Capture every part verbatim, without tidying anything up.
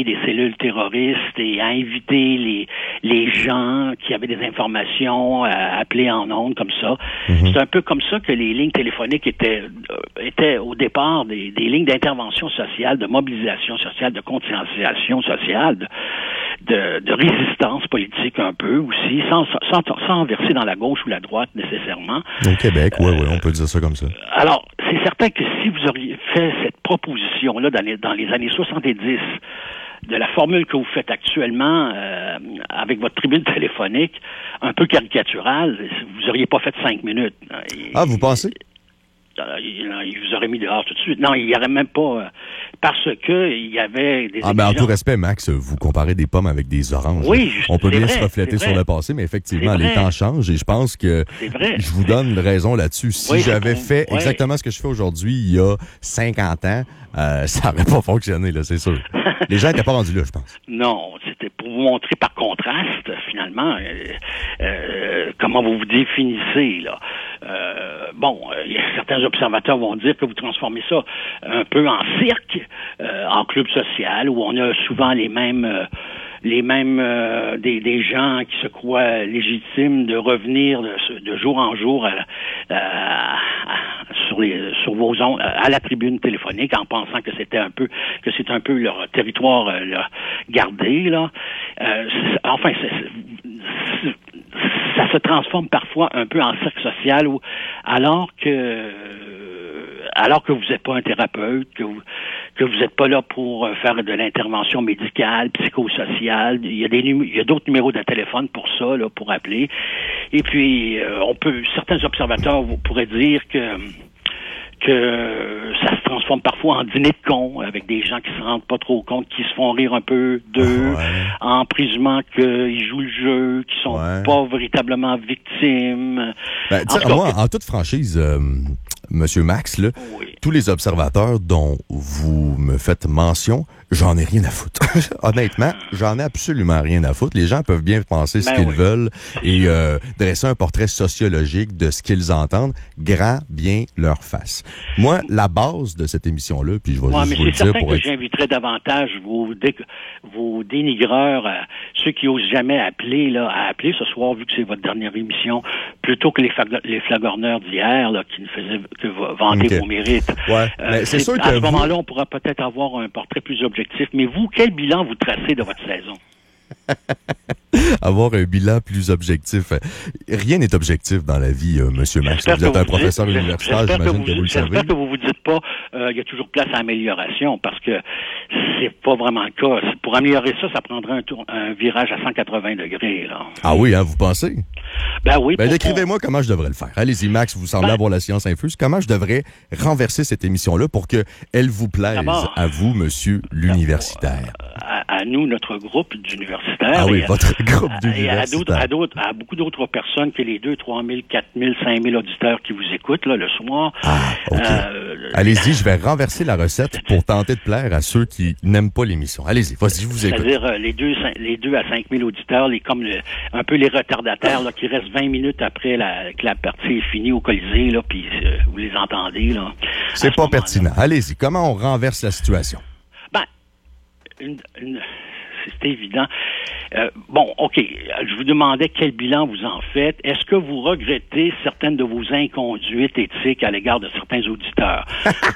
des cellules terroristes et à inviter les les gens qui avaient des informations à appeler en ondes comme ça. Mm-hmm. C'est un peu comme ça que les lignes téléphoniques étaient euh, étaient au départ des, des lignes d'intervention sociale, de mobilisation sociale, de conscientisation sociale, de, de, de résistance politique un peu aussi, sans, sans, sans verser dans la gauche ou la droite nécessairement. Au Québec, oui, euh, oui, on peut dire ça comme ça. Alors, c'est certain que si vous auriez fait cette proposition-là dans les, dans les années soixante-dix, de la formule que vous faites actuellement euh, avec votre tribune téléphonique, un peu caricaturale, vous auriez pas fait cinq minutes. Ah, vous pensez? Il, il vous aurait mis dehors tout de suite. Non, il n'y aurait même pas... Euh, parce que il y avait des... Ah, ben en tout respect, Max, vous comparez des pommes avec des oranges. Oui, juste, on peut bien vrai, se refléter sur le passé, mais effectivement, les temps changent et je pense que vrai. je vous donne raison là-dessus. Si oui, j'avais fait ouais. exactement ce que je fais aujourd'hui il y a cinquante ans, euh, ça n'aurait pas fonctionné, là, c'est sûr. Les gens n'étaient pas rendus là, je pense. Non, c'était pour vous montrer par contraste, finalement, euh, euh, comment vous vous définissez, là. Euh, bon, euh, certains observateurs vont dire que vous transformez ça un peu en cirque, euh, en club social, où on a souvent les mêmes... Euh, les mêmes euh, des, des gens qui se croient légitimes de revenir de, de jour en jour à, à, à, sur les sur vos ondes, à la tribune téléphonique en pensant que c'était un peu que c'est un peu leur territoire euh, leur gardé là. Euh, enfin, c'est, c'est, ça se transforme parfois un peu en cercle social où, alors que alors que vous n'êtes pas un thérapeute, que vous que vous n'êtes pas là pour faire de l'intervention médicale, psychosociale. Il y a des numé- il y a d'autres numéros de téléphone pour ça, là, pour appeler. Et puis, euh, on peut, certains observateurs pourraient dire que que ça se transforme parfois en dîner de cons, avec des gens qui se rendent pas trop compte, qui se font rire un peu d'eux, ouais. en présumant qu'ils jouent le jeu, qui sont ouais. pas véritablement victimes. Ben, en, moi, en toute franchise, euh, Monsieur Max, là, oui. tous les observateurs dont vous me faites mention, j'en ai rien à foutre. Honnêtement, j'en ai absolument rien à foutre. Les gens peuvent bien penser ce ben qu'ils oui. veulent et euh, dresser un portrait sociologique de ce qu'ils entendent, grand bien leur face. Moi, la base de cette émission-là, puis je vais ouais, juste mais vous le c'est dire... certain pour que être... j'inviterais davantage vos, dé... vos dénigreurs, euh, ceux qui osent jamais appeler, là, à appeler ce soir, vu que c'est votre dernière émission, plutôt que les, flag... les flagorneurs d'hier, là, qui ne faisaient que vanter okay. vos mérites. Ouais, euh, mais c'est, c'est sûr à que ce vous... moment-là, on pourra peut-être avoir un portrait plus objectif. Mais vous, quel bilan vous tracez de votre saison? Avoir un bilan plus objectif. Rien n'est objectif dans la vie, euh, Monsieur Max. Vous êtes un vous professeur dites, universitaire, j'imagine que vous, que vous le savez. J'espère que vous vous dites pas il euh, y a toujours place à amélioration, parce que c'est pas vraiment le cas. Pour améliorer ça, ça prendrait un, tour, un virage à cent quatre-vingts degrés. Là. Ah oui, hein, vous pensez? Ben oui. Ben décrivez-moi comment je devrais le faire. Allez-y, Max, vous semblez ben, avoir la science infuse. Comment je devrais renverser cette émission-là pour qu'elle vous plaise à vous, Monsieur l'universitaire? À, à nous, notre groupe d'universitaires. Ah oui, à, votre groupe d'universitaires. Et à, d'autres, à, d'autres, à beaucoup d'autres personnes que les deux, trois mille, quatre mille, cinq mille auditeurs qui vous écoutent là, le soir. Ah, OK. Euh, Allez-y, je vais renverser la recette pour tenter de plaire à ceux qui n'aiment pas l'émission. Allez-y, vas-y, je vous écoute. C'est-à-dire euh, les deux, les deux à cinq mille auditeurs, les, comme le, un peu les retardataires là, qui restent vingt minutes après la, que la partie est finie au Colisée, là, puis euh, vous les entendez. Là, c'est pas pertinent. Allez-y, comment on renverse la situation? Ben, une, une, c'est évident. Euh, bon, OK, je vous demandais quel bilan vous en faites. Est-ce que vous regrettez certaines de vos inconduites éthiques à l'égard de certains auditeurs?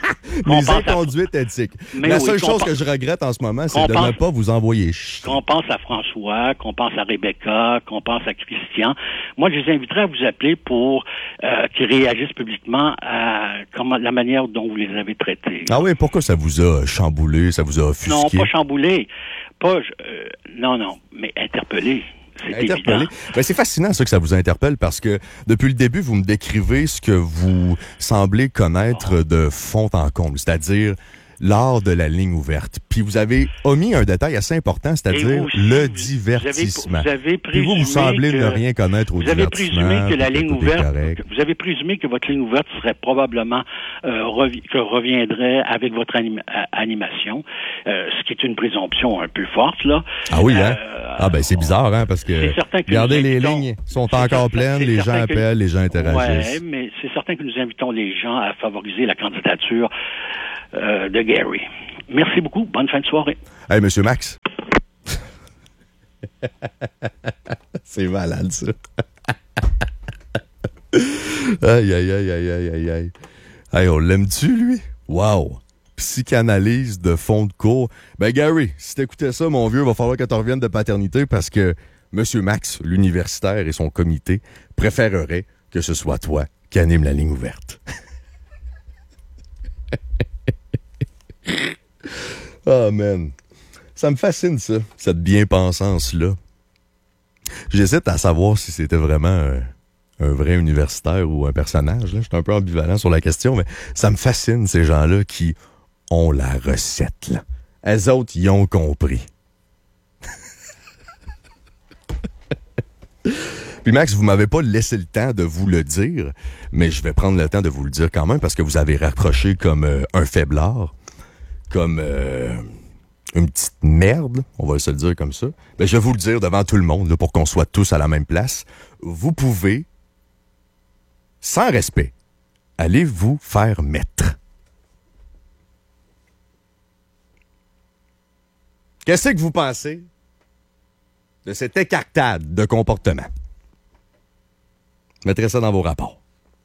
Les inconduites à... éthiques. Mais la oui, seule chose pense... que je regrette en ce moment, c'est de pense... ne pas vous envoyer chier. Qu'on pense à François, qu'on pense à Rebecca, qu'on pense à Christian. Moi, je les inviterais à vous appeler pour euh, qu'ils réagissent publiquement à comment, la manière dont vous les avez traités. Ah oui, pourquoi ça vous a chamboulé, ça vous a offusqué? Non, pas chamboulé. Pas, euh, non, non, mais interpellé. C'est interpellé. Ben, c'est fascinant, ça, que ça vous interpelle, parce que depuis le début, vous me décrivez ce que vous semblez connaître oh. de fond en comble, c'est-à-dire l'art de la ligne ouverte. Puis vous avez omis un détail assez important, c'est-à-dire aussi, le divertissement. Vous avez, vous avez Puis vous, vous semblez que, ne rien connaître au vous avez divertissement. Présumé que la ligne ouverte, vous avez présumé que votre ligne ouverte serait probablement euh, revi, que reviendrait avec votre anima, animation, euh, ce qui est une présomption un peu forte là. Ah oui, hein? Euh, ah ben c'est bizarre, hein, parce que, que regardez, les invitons, lignes sont encore certain, pleines, les gens appellent, que, les gens interagissent. Ouais, mais c'est certain que nous invitons les gens à favoriser la candidature Euh, de Gary. Merci beaucoup. Bonne fin de soirée. Hey, Monsieur Max. C'est malade, ça. Aïe, aïe, aïe, aïe, aïe, aïe, aïe. Hey, on l'aime-tu, lui? Wow! Psychanalyse de fond de cours. Ben, Gary, si t'écoutais ça, mon vieux, il va falloir que tu reviennes de paternité parce que Monsieur Max, l'universitaire et son comité préféreraient que ce soit toi qui anime la ligne ouverte. Oh, man. Ça me fascine, ça, cette bien-pensance-là. J'hésite à savoir si c'était vraiment un, un vrai universitaire ou un personnage. Là. Je suis un peu ambivalent sur la question, mais ça me fascine, ces gens-là qui ont la recette. Là. Elles autres, y ont compris. Puis Max, vous m'avez pas laissé le temps de vous le dire, mais je vais prendre le temps de vous le dire quand même parce que vous avez raccroché comme euh, un faiblard, comme euh, une petite merde, on va se le dire comme ça. Ben, je vais vous le dire devant tout le monde là, pour qu'on soit tous à la même place. Vous pouvez, sans respect, aller vous faire mettre. Qu'est-ce que vous pensez de cette écartade de comportement? Mettrez ça dans vos rapports.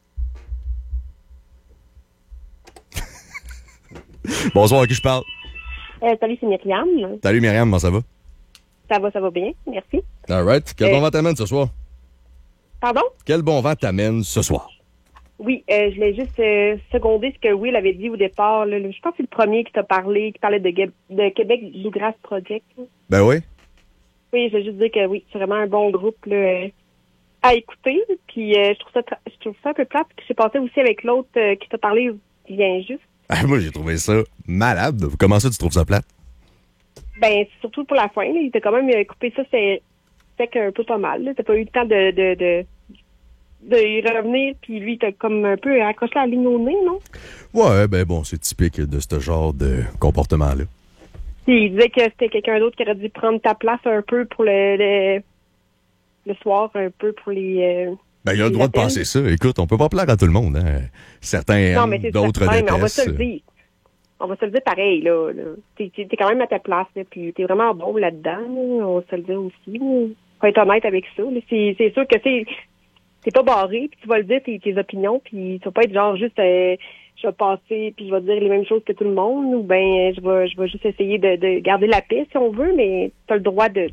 Bonsoir, à qui je parle? Euh, salut, c'est Myriam. Salut Myriam, comment ça va? Ça va, ça va bien, merci. All right. Quel euh, bon vent t'amène ce soir? Pardon? Quel bon vent t'amène ce soir? Oui, euh, je voulais juste euh, seconder ce que Will avait dit au départ. Là, je pense que c'est le premier qui t'a parlé, qui parlait de, de Québec Bluegrass Project. Là. Ben oui. Oui, je veux juste dire que oui, c'est vraiment un bon groupe là, à écouter. Puis euh, je trouve ça tra- je trouve ça un peu plate. Puis c'est passé aussi avec l'autre euh, qui t'a parlé qui vient juste. Ah, moi, j'ai trouvé ça malade. Comment ça, tu trouves ça plate? Ben, surtout pour la fin. Là, il t'a quand même euh, coupé ça, c'est fait qu'un peu pas mal. Là. T'as pas eu le temps de... de, de de y revenir, puis lui, t'as comme un peu accroché la ligne au nez, non? Ouais, ben bon, c'est typique de ce genre de comportement-là. Puis il disait que c'était quelqu'un d'autre qui aurait dû prendre ta place un peu pour le le, le soir, un peu pour les... Euh, ben, il a le droit appels. de penser ça. Écoute, on peut pas plaire à tout le monde, hein. Certains aiment, non, d'autres certain, détestent. Mais on va se le dire. On va se le dire pareil, là. là. T'es, t'es quand même à ta place, là, puis t'es vraiment bon là-dedans, là. On va se le dire aussi. Là. Faut être honnête avec ça. Là. C'est, c'est sûr que c'est... T'es pas barré, puis tu vas le dire, tes, tes opinions, puis tu vas pas être genre juste, euh, je vais passer, puis je vais dire les mêmes choses que tout le monde, ou ben je vais je vais juste essayer de, de garder la paix, si on veut, mais t'as le droit de,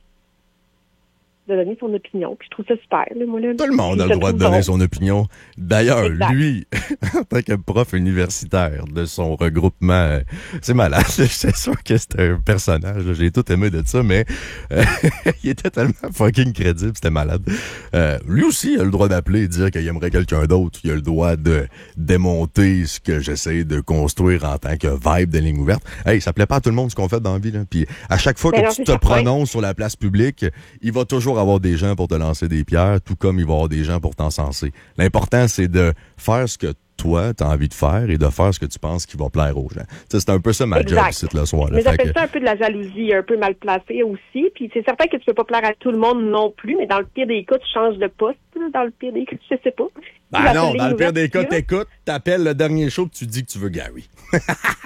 de donner son opinion, puis je trouve ça super. Là, moi, là, tout le monde a le droit de donner bon. son opinion. D'ailleurs, exact. Lui, en tant que prof universitaire de son regroupement, c'est malade. C'est sûr que c'était un personnage. Là. J'ai tout aimé de ça, mais euh, il était tellement fucking crédible, c'était malade. Euh, lui aussi, il a le droit d'appeler et dire qu'il aimerait quelqu'un d'autre. Il a le droit de démonter ce que j'essaie de construire en tant que vibe de ligne ouverte. Hey, ça plaît pas à tout le monde ce qu'on fait dans la vie. Là. Puis à chaque fois mais que non, tu te prononces sur la place publique, il va toujours avoir des gens pour te lancer des pierres, tout comme il va y avoir des gens pour t'encenser. L'important, c'est de faire ce que toi, tu as envie de faire et de faire ce que tu penses qui va plaire aux gens. T'sais, c'est un peu ça ma exact. job ici le soir. Là. Mais j'appelle que... ça un peu de la jalousie, un peu mal placée aussi. Puis c'est certain que tu peux pas plaire à tout le monde non plus, mais dans le pire des cas, tu changes de poste. Dans le pire des cas, je sais pas. Ben non, dans le pire des cas, t'écoutes, t'appelles le dernier show que tu dis que tu veux Gary. Ouais,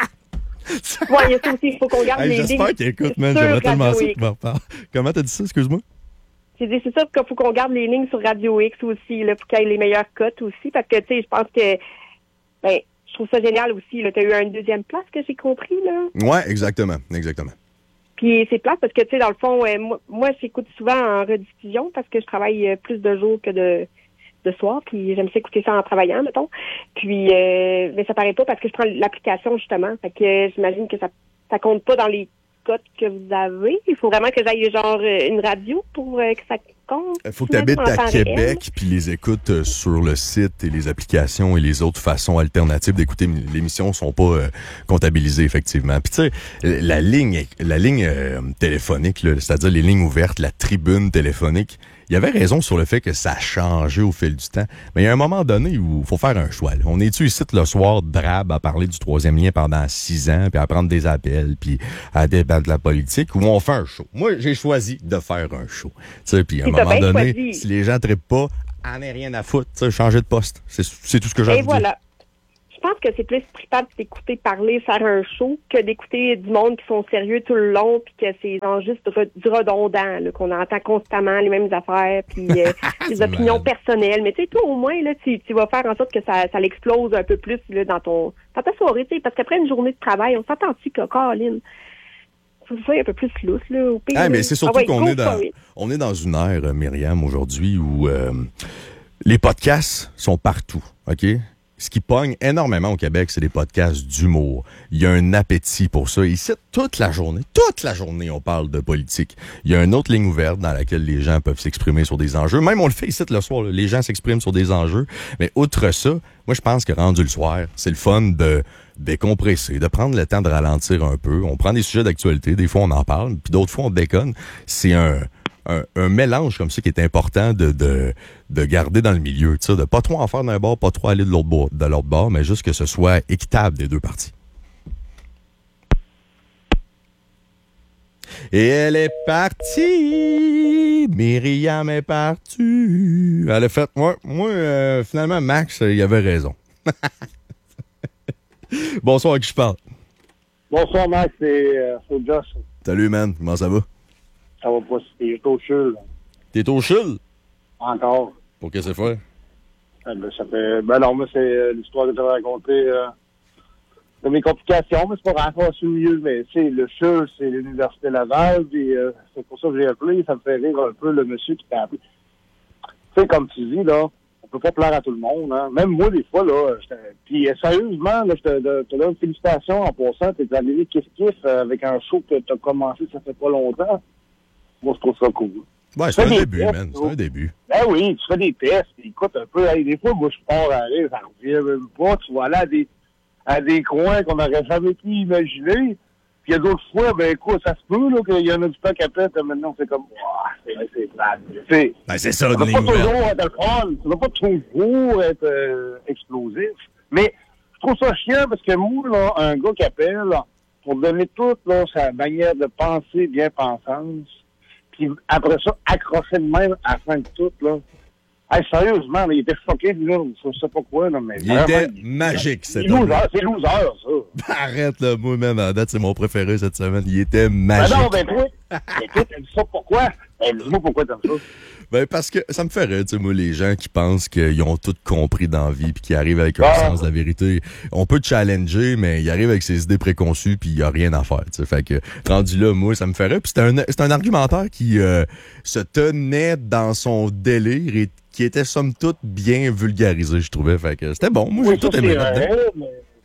il y a ça aussi, il faut qu'on garde hey, les lignes. J'espère qu'il écoute, man. J'aimerais tellement ça qu'il m'en reparle. Comment t'as dit ça, excuse-moi? C'est, c'est ça qu'il faut qu'on garde les lignes sur Radio X aussi, là, pour qu'il y ait les meilleures cotes aussi, parce que, tu sais, je pense que, ben, je trouve ça génial aussi, là. T'as eu une deuxième place, que j'ai compris, là. Ouais, exactement, exactement. Puis c'est plate parce que, tu sais, dans le fond, euh, moi, moi, j'écoute souvent en rediffusion parce que je travaille euh, plus de jours que de, de soir, puis j'aime ça écouter ça en travaillant, mettons. Puis, euh, mais ça paraît pas parce que je prends l'application, justement. Fait que euh, j'imagine que ça, ça compte pas dans les cotes que vous avez. Il faut vraiment que j'aille genre une radio pour euh, que ça compte. Il faut que tu habites à Québec puis les écoutes euh, sur le site et les applications et les autres façons alternatives d'écouter l'émission sont pas euh, comptabilisées effectivement. Puis tu sais la ligne la ligne euh, téléphonique là, c'est-à-dire les lignes ouvertes, la tribune téléphonique, il y avait raison sur le fait que ça a changé au fil du temps. Mais il y a un moment donné où il faut faire un choix. Là. On est-tu ici le soir drabe à parler du troisième lien pendant six ans, puis à prendre des appels, puis à débattre de la politique, ou on fait un show? Moi, j'ai choisi de faire un show. Tu sais, puis à un moment donné, choisi. Si les gens ne trippent pas, en est rien à foutre. Tu sais, changer de poste. C'est, c'est tout ce que j'ai envie de dire. Et voilà. Je je pense que c'est plus trippant d'écouter parler, faire un show, que d'écouter du monde qui sont sérieux tout le long, puis que c'est genre juste du redondant, là, qu'on entend constamment les mêmes affaires, puis euh, des opinions malade. personnelles. Mais tu sais, toi, au moins, là, tu, tu vas faire en sorte que ça, ça l'explose un peu plus là, dans ton dans ta soirée, tu sais, parce qu'après une journée de travail, on s'entend-tu que Caroline, c'est un peu plus lousse, là, au pire. Ah, mais c'est surtout ah ouais, qu'on est dans, on est dans une ère, Myriam, aujourd'hui, où euh, les podcasts sont partout, OK? Ce qui pogne énormément au Québec, c'est les podcasts d'humour. Il y a un appétit pour ça. Ici, toute la journée, toute la journée, on parle de politique. Il y a une autre ligne ouverte dans laquelle les gens peuvent s'exprimer sur des enjeux. Même on le fait ici le soir, là, les gens s'expriment sur des enjeux. Mais outre ça, moi, je pense que rendu le soir, c'est le fun de décompresser, de prendre le temps de ralentir un peu. On prend des sujets d'actualité, des fois on en parle, puis d'autres fois on déconne. C'est un... Un, un mélange comme ça qui est important de, de, de garder dans le milieu, tu sais, de pas trop en faire d'un bord, pas trop aller de l'autre bord, de l'autre bord, mais juste que ce soit équitable des deux parties. Et elle est partie, Myriam est partie. Elle a fait, moi, moi euh, finalement, Max, il avait raison. Bonsoir, à qui je parle? Bonsoir, Max, c'est, euh, c'est Josh. Salut, man, comment ça va? Ça va pas, t'es au chul. T'es au chul? Encore. Pour qu'est-ce que c'est fait? Eh ben, ça fait... Ben non, moi, c'est euh, l'histoire que tu as racontée euh, de mes complications, mais c'est pas encore sur le milieu, mais tu sais, le chul, c'est l'Université Laval, puis euh, c'est pour ça que j'ai appelé, ça me fait rire un peu le monsieur qui t'a appelé. Tu sais, comme tu dis, là, on peut pas plaire à tout le monde, hein. Même moi, des fois, là, puis euh, sérieusement, là, je te, te donne félicitations en passant, t'es arrivé kiff-kiff euh, avec un show que t'as commencé, ça fait pas longtemps. Moi, je trouve ça cool. Ouais, c'est un début, tests, man. C'est un début. Ben oui, tu fais des tests. Écoute un peu. Hey, des fois, moi, je pars à rire, ça revient même pas. Tu vas aller à des, à des coins qu'on n'aurait jamais pu imaginer. Puis il y a d'autres fois, ben écoute, ça se peut là, qu'il y en a du temps qu'après, maintenant, c'est comme, wow, c'est vrai, c'est plate. C'est, ben, c'est ça, ça de ne va pas toujours être le fun. Ça ne va pas toujours être euh, explosif. Mais je trouve ça chiant parce que moi, là, un gars qui appelle, là, pour donner toute là, sa manière de penser bien pensante, puis après ça, accroché de même à la fin de tout, là. Hey, sérieusement, là, il était fucké, là, je sais pas quoi, là, mais... Il vraiment, était il, magique, cet homme. C'est loser, ça. Arrête, là, moi, même, en date, c'est mon préféré cette semaine. Il était magique. Ben non, ben toi, ben toi, t'aimes ça, pourquoi? Ben, dis-moi pourquoi t'aimes ça. Ben, parce que ça me fait rire, tu sais, moi, les gens qui pensent qu'ils ont tout compris dans la vie puis qui arrivent avec leur ah. sens de la vérité. On peut challenger, mais ils arrivent avec ses idées préconçues puis il y a rien à faire, tu sais. Fait que, rendu là, moi, ça me fait rire. Puis c'est un, c'est un argumentaire qui euh, se tenait dans son délire et qui était, somme toute, bien vulgarisé, je trouvais. Fait que c'était bon. Moi, oui, j'ai tout aimé là-dedans. Mais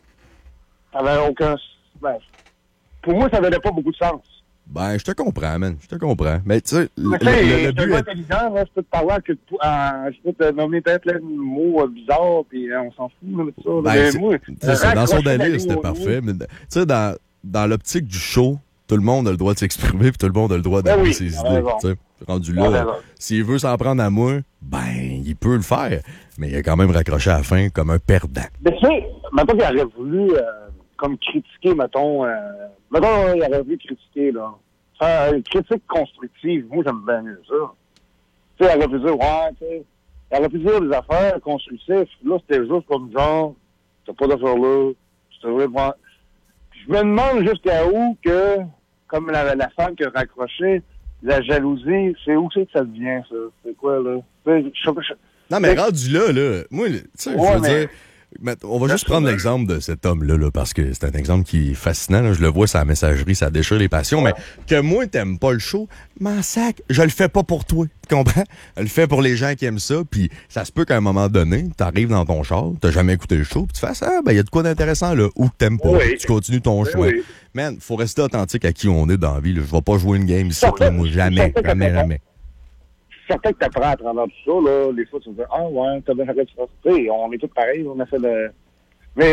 ça avait aucun... Ben, pour moi, ça n'avait pas beaucoup de sens. Ben, je te comprends, man. Je te comprends. Mais tu sais, le, le, le, le but... est intelligent, là. Je peux te parler que euh, je peux te nommer peut-être plein de mots euh, bizarres, puis euh, on s'en fout, là, de ça. Ben, mais c'est, moi, c'est ça, dans son délire, c'était parfait. Mais tu sais, dans, dans l'optique du show, tout le monde a le droit de s'exprimer, puis tout le monde a le droit d'amener ben oui, ses idées. Tu sais, rendu là, ben s'il veut s'en prendre à moi, ben, il peut le faire. Mais il a quand même raccroché à la fin comme un perdant. Mais tu sais, mettons qu'il aurait voulu, euh, comme critiquer, mettons, euh, mettons, il aurait voulu critiquer, là. Faire une critique constructive, moi, j'aime bien mieux ça. Tu sais, il aurait pu dire, ouais, tu sais, il aurait pu dire des affaires constructives. Là, c'était juste comme genre, t'as pas d'affaires là, tu devrais prendre. Je me demande jusqu'à où que, comme la, la femme qui a raccroché, la jalousie, c'est où c'est que ça devient, ça? C'est quoi, là? Je, je, je, non, mais rendu là, là, moi, tu sais, ouais, je veux mais... dire... On va juste prendre l'exemple de cet homme-là, là, parce que c'est un exemple qui est fascinant. Là. Je le vois sur la messagerie, ça déchire les passions. Mais que moi, t'aimes pas le show, m'en sac, je le fais pas pour toi. Tu comprends? Je le fais pour les gens qui aiment ça. Puis ça se peut qu'à un moment donné, t'arrives dans ton char, t'as jamais écouté le show, puis tu fasses, ah, ben, il y a de quoi d'intéressant, là, ou que t'aimes pas. Oui. Tu continues ton oui, choix. Oui. Man, faut rester authentique à qui on est dans la vie. Là. Je vais pas jouer une game ici, là, moi, jamais, jamais, jamais. Certain que tu apprends à travers tout ça, là, les fois, tu te dis, ah ouais, t'as bien arrêté de faire ça. On est tous pareils, on a fait de... Mais,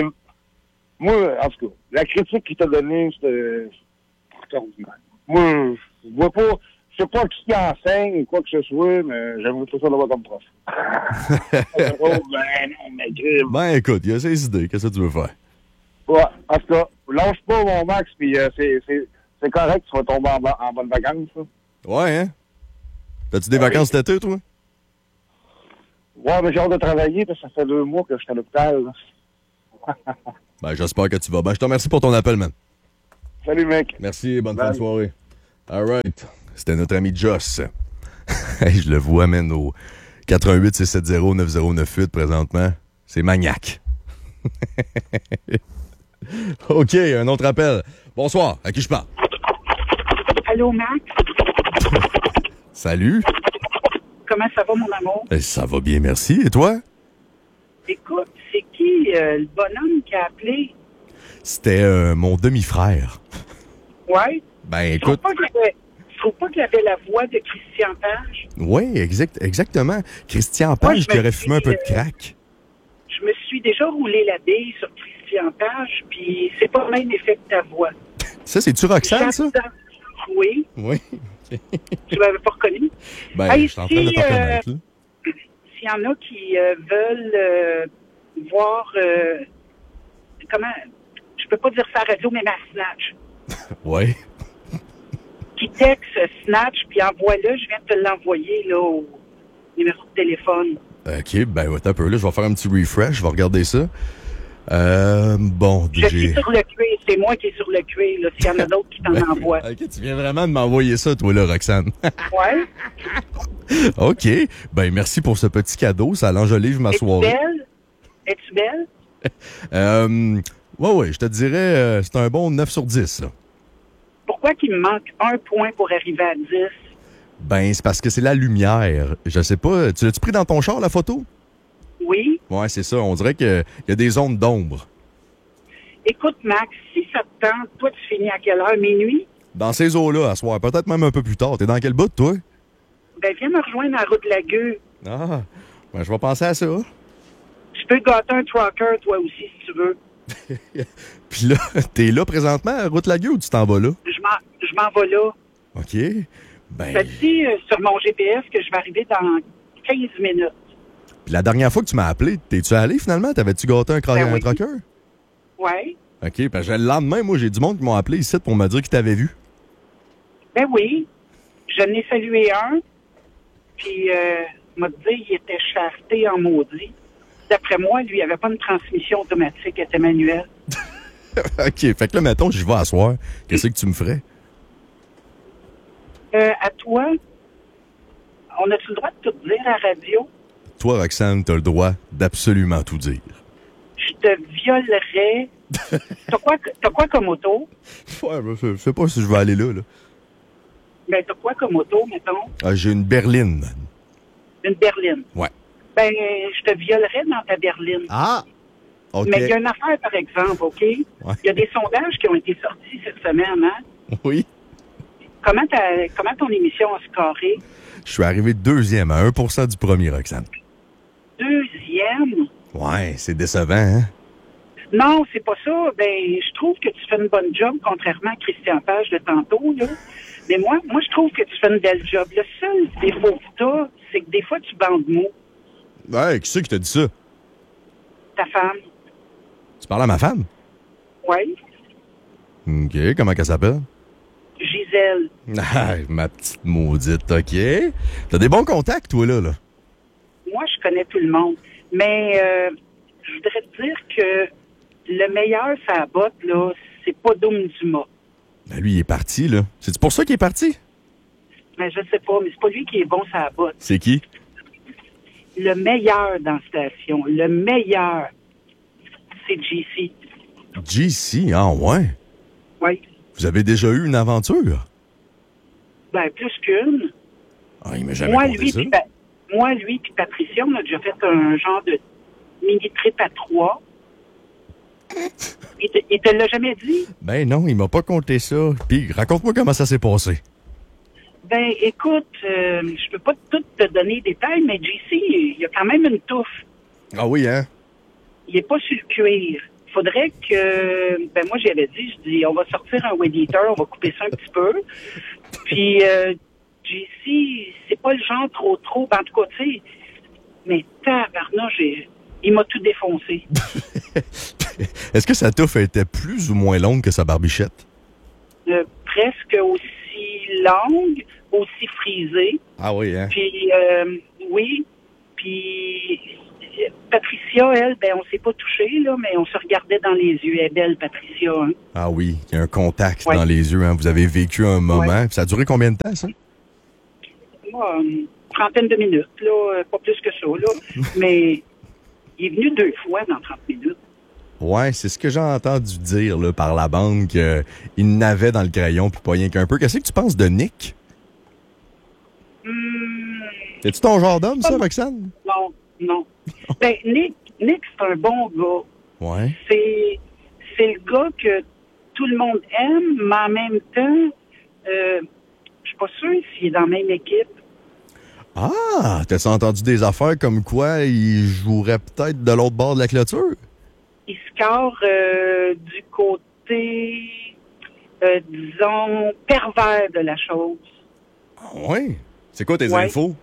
moi, en tout cas, la critique qu'il t'a donnée, c'était... Moi, je vois pas... Je sais pas qui enseigne ou quoi que ce soit, mais j'aimerais tout ça d'avoir comme prof. oh, ben, non, mais grim. Ben, écoute, il y a ses idées. Qu'est-ce que tu veux faire? Ouais, en tout cas, lâche pas, mon Max, puis euh, c'est, c'est, c'est correct, tu vas tomber en, en bonne vacances, ça. Ouais, hein? T'as-tu des vacances cet été, toi? Ouais, mais j'ai hâte de travailler parce que ça fait deux mois que je suis à l'hôpital. Ben, j'espère que tu vas bien. Je te remercie pour ton appel, man. Salut, mec. Merci, bonne fin de soirée. All right. C'était notre ami Joss. Hey, je le vois, man, au quatre un huit six sept zéro neuf zéro neuf huit présentement. C'est maniaque. OK, un autre appel. Bonsoir, à qui je parle? Allô, Max? Salut. Comment ça va, mon amour? Eh, ça va bien, merci. Et toi? Écoute, c'est qui euh, le bonhomme qui a appelé? C'était euh, mon demi-frère. Ouais? Ben, Je trouve écoute... pas qu'il avait, je trouve pas qu'il avait la voix de Christian Page. Oui, exact, exactement. Christian Page Moi, je qui me aurait suis, fumé un peu de euh, crack. Je me suis déjà roulé la bille sur Christian Page, puis c'est pas le même effet que ta voix. Ça, c'est-tu Roxane, ça? J'attends- Oui. Oui. Tu m'avais pas reconnu? Ben, Hey, je suis en train de si, te reconnaître, là. S'il y en a qui euh, veulent euh, voir... euh, comment... Je peux pas dire ça à la radio, mais ma Snatch. Oui. Qui texte Snatch, puis envoie-le. Je viens de te l'envoyer, là, au numéro de téléphone. OK, ben, ouais, un peu, là. Je vais faire un petit refresh. Je vais regarder ça. Euh, bon, Je suis j'ai... sur le cuir. C'est moi qui est sur le cuir, là. S'il y en a d'autres qui t'en Ben, envoient. OK, tu viens vraiment de m'envoyer ça, toi, là, Roxane. Ouais. OK. Ben, merci pour ce petit cadeau. Ça l'enjolive ma Es-tu soirée. belle? Es-tu belle? Euh, ouais, ouais, je te dirais, euh, c'est un bon neuf sur dix, là. Pourquoi qu'il me manque un point pour arriver à dix? Ben, c'est parce que c'est la lumière. Je sais pas. Tu l'as-tu pris dans ton char, la photo? Oui. Ouais, c'est ça. On dirait qu'il y a des zones d'ombre. Écoute, Max, si ça te tente, toi, tu finis à quelle heure? Minuit? Dans ces eaux-là, à soir. Peut-être même un peu plus tard. T'es dans quel bout, toi? Ben, viens me rejoindre à la route de la Gueux. Ah, ben, je vais penser à ça. Tu peux gâter un trucker, toi aussi, si tu veux. Puis là, t'es là présentement, à Route Lagueux, ou tu t'en vas là? Je m'en, je m'en vais là. OK. Ben, Ça dit euh, sur mon G P S que je vais arriver dans quinze minutes. puis la dernière fois que tu m'as appelé, t'es-tu allé finalement? T'avais-tu gâté un, cra- Ben un oui. trucker? Ouais. OK, parce que le lendemain, moi, j'ai du monde qui m'ont appelé ici pour me dire qu'ils t'avaient vu. Ben oui. Je n'ai salué un. Puis, euh, m'a dit il était shafté en maudit. D'après moi, lui, il avait pas une transmission automatique, il était manuel. OK, fait que là, mettons, j'y vais à soir. Qu'est-ce que tu me ferais? Euh, à toi, on a-tu le droit de tout dire à la radio? Toi, Roxane, t'as le droit d'absolument tout dire. Je te violerais. T'as quoi, t'as quoi comme auto? Ouais, je sais pas si je vais aller là, là. Ben, t'as quoi comme auto, mettons? Ah, j'ai une berline. Une berline. Ouais. Ben, je te violerais dans ta berline. Ah! OK. Mais il y a une affaire, par exemple, OK? Il y a des sondages qui ont été sortis cette semaine, hein? Oui. Comment, ta- comment ton émission a scoré? Je suis arrivé deuxième à un pour cent du premier, Roxane. Deuxième? Ouais, c'est décevant, hein? Non, c'est pas ça. Ben, je trouve que tu fais une bonne job, contrairement à Christian Page de tantôt, là. Mais moi, moi, je trouve que tu fais une belle job. Le seul défaut que t'as, c'est que des fois, tu bandes mot. Ouais, qui c'est qui t'a dit ça? Ta femme. Tu parles à ma femme? Oui. OK, comment qu'elle s'appelle? Gisèle. Ah, ma petite maudite, OK. T'as des bons contacts, toi, là, là. Moi, je connais tout le monde. Mais euh, je voudrais te dire que le meilleur, ça botte, là, c'est pas Doom Dumas. Ben, lui, il est parti, là. C'est pour ça qu'il est parti? Mais je sais pas, mais c'est pas lui qui est bon, ça botte. C'est qui? Le meilleur dans la station, le meilleur, c'est J C. J C, ah ouais? Oui. Vous avez déjà eu une aventure? Ben, plus qu'une. Ah, il m'a jamais Moi, conté lui, ça. puis Pa- moi, lui, puis Patricia, on a déjà fait un genre de mini-trip à trois. Il te, il te l'a jamais dit? Ben non, il m'a pas conté ça. Puis, raconte-moi comment ça s'est passé. Ben, écoute, euh, je peux pas tout te donner des détails, mais J C, il a quand même une touffe. Ah oui, hein? Il est pas sur le cuir. Faudrait que... Ben, moi, j'avais dit, je dis, on va sortir un weed eater, on va couper ça un petit peu. Puis, euh, J C, c'est pas le genre trop, trop... Ben, en tout cas, tu sais... Mais tabarnouche, j'ai... il m'a tout défoncé. Est-ce que sa touffe était plus ou moins longue que sa barbichette? Euh, presque aussi longue, aussi frisée. Ah oui, hein? Puis, euh, oui, puis Patricia, elle, ben on s'est pas touché, là, mais on se regardait dans les yeux. Elle est belle, Patricia. Hein? Ah oui, il y a un contact ouais. dans les yeux. Hein. Vous avez vécu un moment. Ouais. Ça a duré combien de temps, ça? Moi, une trentaine de minutes, là, pas plus que ça, là. Mais il est venu deux fois dans trente minutes. Ouais, c'est ce que j'ai entendu dire là, par la bande qu'il n'avait dans le crayon puis pas rien qu'un peu. Qu'est-ce que tu penses de Nick? Hum... C'est-tu ton genre d'homme, ça, Roxane? Non, non. ben, Nick, Nick, c'est un bon gars. Ouais. C'est, c'est le gars que tout le monde aime, mais en même temps, euh, je suis pas sûre s'il est dans la même équipe. Ah! T'as-tu entendu des affaires comme quoi il jouerait peut-être de l'autre bord de la clôture? Il score euh, du côté, euh, disons, pervers de la chose. Ah oui? C'est quoi tes ouais. infos?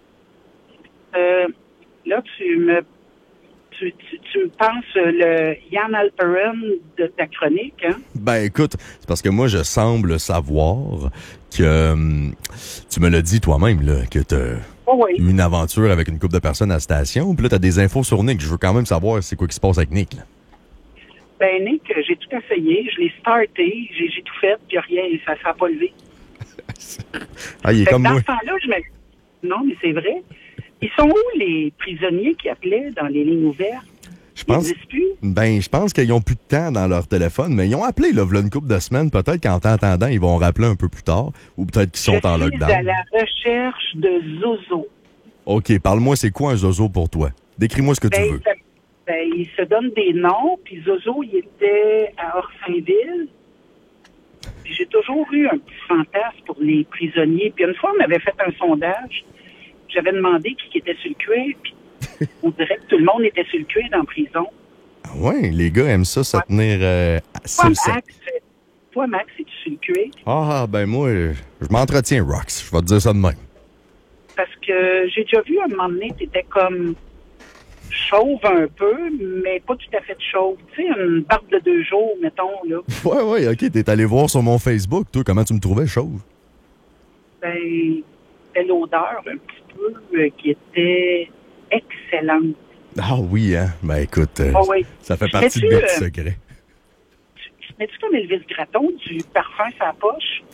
Euh, là, tu me tu, tu, tu me penses le Yann Alperin de ta chronique, hein? Ben écoute, c'est parce que moi, je semble savoir que hum, tu me l'as dit toi-même, là, que t'as oh oui. eu une aventure avec une couple de personnes à la station. Puis là, t'as des infos sur Nick. Je veux quand même savoir c'est quoi qui se passe avec Nick, là. Ben Nick, j'ai tout essayé. Je l'ai starté. J'ai, j'ai tout fait, puis rien, ça ne s'est pas levé. Ah, il est fait comme dans moi. ce temps-là, je me... Non, mais c'est vrai. Ils sont où les prisonniers qui appelaient dans les lignes ouvertes? Je pense, ils plus? Ben, je pense qu'ils n'ont plus de temps dans leur téléphone, mais ils ont appelé, là, v'là une couple de semaines. Peut-être qu'en t'entendant, ils vont rappeler un peu plus tard, ou peut-être qu'ils sont je en suis lockdown. à la recherche de Zozo. OK, parle-moi, c'est quoi un Zozo pour toi? Décris-moi ce que ben, tu veux. Ça, ben, ils se donnent des noms, puis Zozo, il était à Orsainville. Puis j'ai toujours eu un petit fantasme pour les prisonniers. Puis une fois, on avait fait un sondage. J'avais demandé qui était sur le cuir, puis on dirait que tout le monde était sur le cuir dans la prison. Ah ouais, les gars aiment ça, se ouais. tenir euh, sur le set. Toi, Max, es-tu sur le cuir? Ah, ben moi, je m'entretiens, Rox. Je vais te dire ça de même. Parce que j'ai déjà vu, à un moment donné, t'étais comme chauve un peu, mais pas tout à fait chauve. Tu sais, une barbe de deux jours, mettons, là. Ouais, ouais, OK. T'es allé voir sur mon Facebook, toi, comment tu me trouvais chauve? Ben, c'était l'odeur, un petit peu, euh, qui était excellente. Ah oui, hein? Ben écoute, euh, oh, oui. ça fait partie de mes petits euh, secrets. Tu, tu mets-tu comme Elvis Gratton du parfum sur la poche?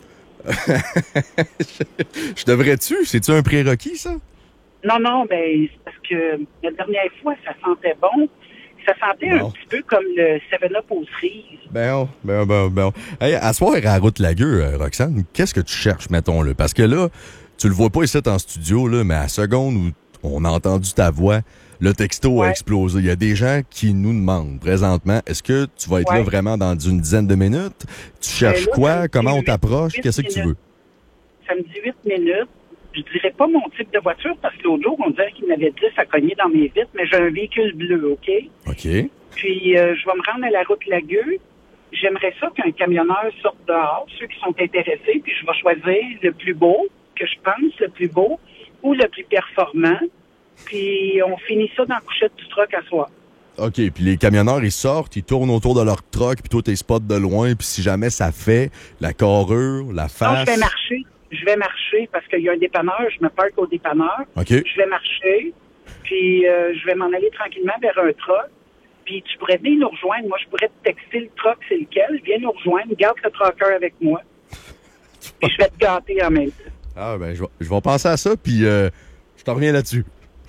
je, je devrais-tu? C'est-tu un prérequis, ça? Non, non, ben, c'est parce que la dernière fois, ça sentait bon. Ça sentait bon. Un petit peu comme le seven up aux cerises. Ben, ben, ben, ben. Hey, à soir, à Route-Lagueux, euh, Roxane, qu'est-ce que tu cherches, mettons-le? Parce que là, tu le vois pas ici en studio, là, mais à la seconde où on a entendu ta voix, le texto ouais. a explosé. Il y a des gens qui nous demandent présentement, est-ce que tu vas être ouais. là vraiment dans une dizaine de minutes? Tu cherches là, quoi? Comment on t'approche? Qu'est-ce que tu veux? Ça me dit huit minutes. Je dirais pas mon type de voiture parce que l'autre jour, on dirait qu'il m'avait dit ça cognait dans mes vitres, mais j'ai un véhicule bleu, OK? OK. Puis, euh, je vais me rendre à la route Lagueux. J'aimerais ça qu'un camionneur sorte dehors, ceux qui sont intéressés, puis je vais choisir le plus beau, que je pense, le plus beau, ou le plus performant. Puis, on finit ça dans la couchette du truck à soir. OK, puis les camionneurs, ils sortent, ils tournent autour de leur truck, puis toi, t'es spots de loin, puis si jamais ça fait la carrure, la face... Non, je vais marcher. Je vais marcher parce qu'il y a un dépanneur. Je me parque au dépanneur. Okay. Je vais marcher. Puis euh, je vais m'en aller tranquillement vers un truck. Puis tu pourrais venir nous rejoindre. Moi, je pourrais te texter le truck, c'est lequel. Viens nous rejoindre. Garde le trucker avec moi. Puis je vais te gâter en même temps. Ah, ben, je vais, je vais penser à ça. Puis euh, je t'en reviens là-dessus.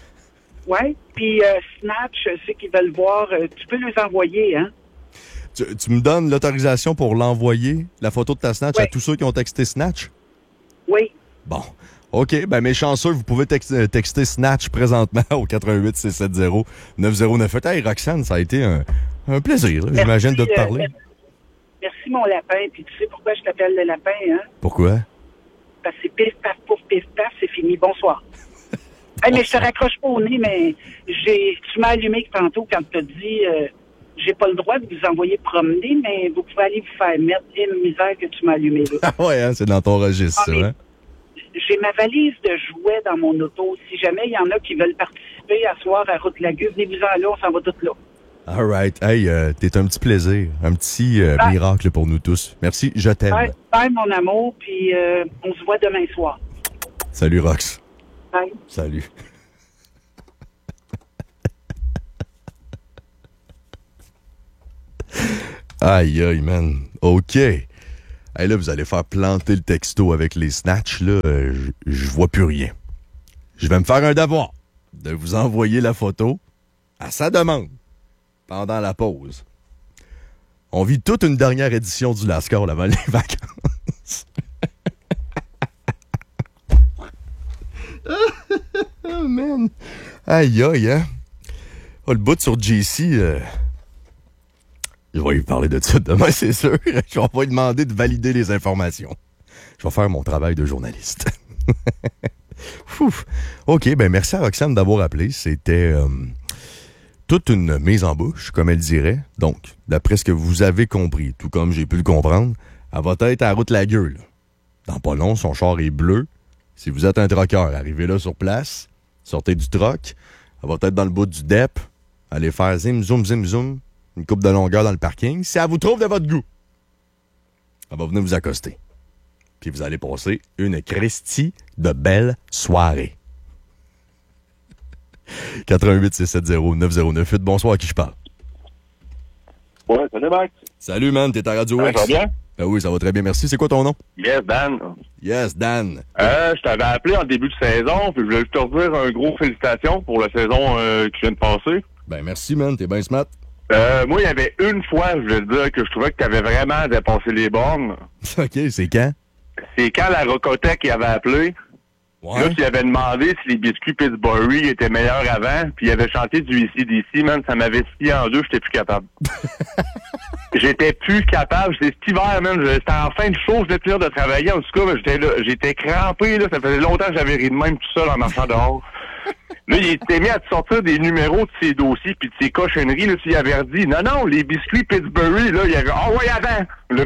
Oui. Puis euh, Snatch, ceux qui veulent voir, euh, tu peux les envoyer, hein? Tu, tu me donnes l'autorisation pour l'envoyer, la photo de ta Snatch, ouais. à tous ceux qui ont texté Snatch? Oui. Bon. OK. Ben, mes chanceux, vous pouvez tex- texter Snatch présentement au quatre un huit six sept zéro neuf zéro neuf huit. Hey, Roxane, ça a été un, un plaisir, là, j'imagine, de te parler. Euh, merci, mon lapin. Puis tu sais pourquoi je t'appelle le lapin, hein? Pourquoi? Parce que c'est pif, paf, pouf, pif, paf, c'est fini. Bonsoir. Hey, mais je te raccroche pas au nez, mais j'ai, tu m'as allumé tantôt quand tu as dit euh, j'ai pas le droit de vous envoyer promener, mais vous pouvez aller vous faire mettre une misère que tu m'as allumé là. Ah ouais, hein, c'est dans ton registre, ah, ça, hein? J'ai ma valise de jouets dans mon auto. Si jamais il y en a qui veulent participer à soir à Route-Lagueux, venez-vous-en là, on s'en va toutes là. All right. Hey, euh, t'es un petit plaisir, un petit euh, miracle pour nous tous. Merci, je t'aime. Bye, bye mon amour, puis euh, on se voit demain soir. Salut, Rox. Bye. Salut. Aïe, aïe, man. OK. Hey, là, vous allez faire planter le texto avec les snatchs, là. Euh, je vois plus rien. Je vais me faire un devoir de vous envoyer la photo à sa demande pendant la pause. On vit toute une dernière édition du Last Call avant les vacances. Oh, man. Aïe, aïe, hein. Oh, le bout sur J C, euh... je vais lui parler de ça demain, c'est sûr. Je vais lui demander de valider les informations. Je vais faire mon travail de journaliste. Ouf. OK, ben merci à Roxane d'avoir appelé. C'était euh, toute une mise en bouche, comme elle dirait. Donc, d'après ce que vous avez compris, tout comme j'ai pu le comprendre, elle va être à la route la gueule. Dans pas long, son char est bleu. Si vous êtes un troqueur, arrivez là sur place, sortez du troc, elle va être dans le bout du D E P, allez faire zim, zoom, zim, zoom, une coupe de longueur dans le parking. Si elle vous trouve de votre goût, elle va venir vous accoster. Puis vous allez passer une Christie de belle soirée. quatre un huit six sept zéro neuf zéro neuf huit. Bonsoir, à qui je parle? Ouais, salut Max. Salut, man, t'es à Radio Ouais, X. ça va bien? Ben oui, ça va très bien, merci. C'est quoi ton nom? Yes, Dan. Yes, Dan. Euh, je t'avais appelé en début de saison, puis je voulais te redire un gros félicitations pour la saison euh, qui vient de passer. Ben merci, man, t'es bien smart. Euh, moi, il y avait une fois, je voulais te dire, que je trouvais que t'avais vraiment dépassé les bornes. OK, c'est quand? C'est quand la Rocotec qui avait appelé. Ouais. Là, tu avais demandé si les biscuits Pittsburgh étaient meilleurs avant, puis il avait chanté du A C D C, man, ça m'avait scié en deux, j'étais plus capable. J'étais plus capable, c'était cet hiver, man, c'était en fin de show, j'étais plus de travailler, en tout cas, j'étais là, j'étais crampé, là, ça faisait longtemps que j'avais ri de même tout seul en marchant dehors. Là, il était mis à te sortir des numéros de ses dossiers puis de ses cochonneries, là, tu y avais dit, non, non, les biscuits Pittsburgh, là, il y avait, ah oh, ouais, avant! Là,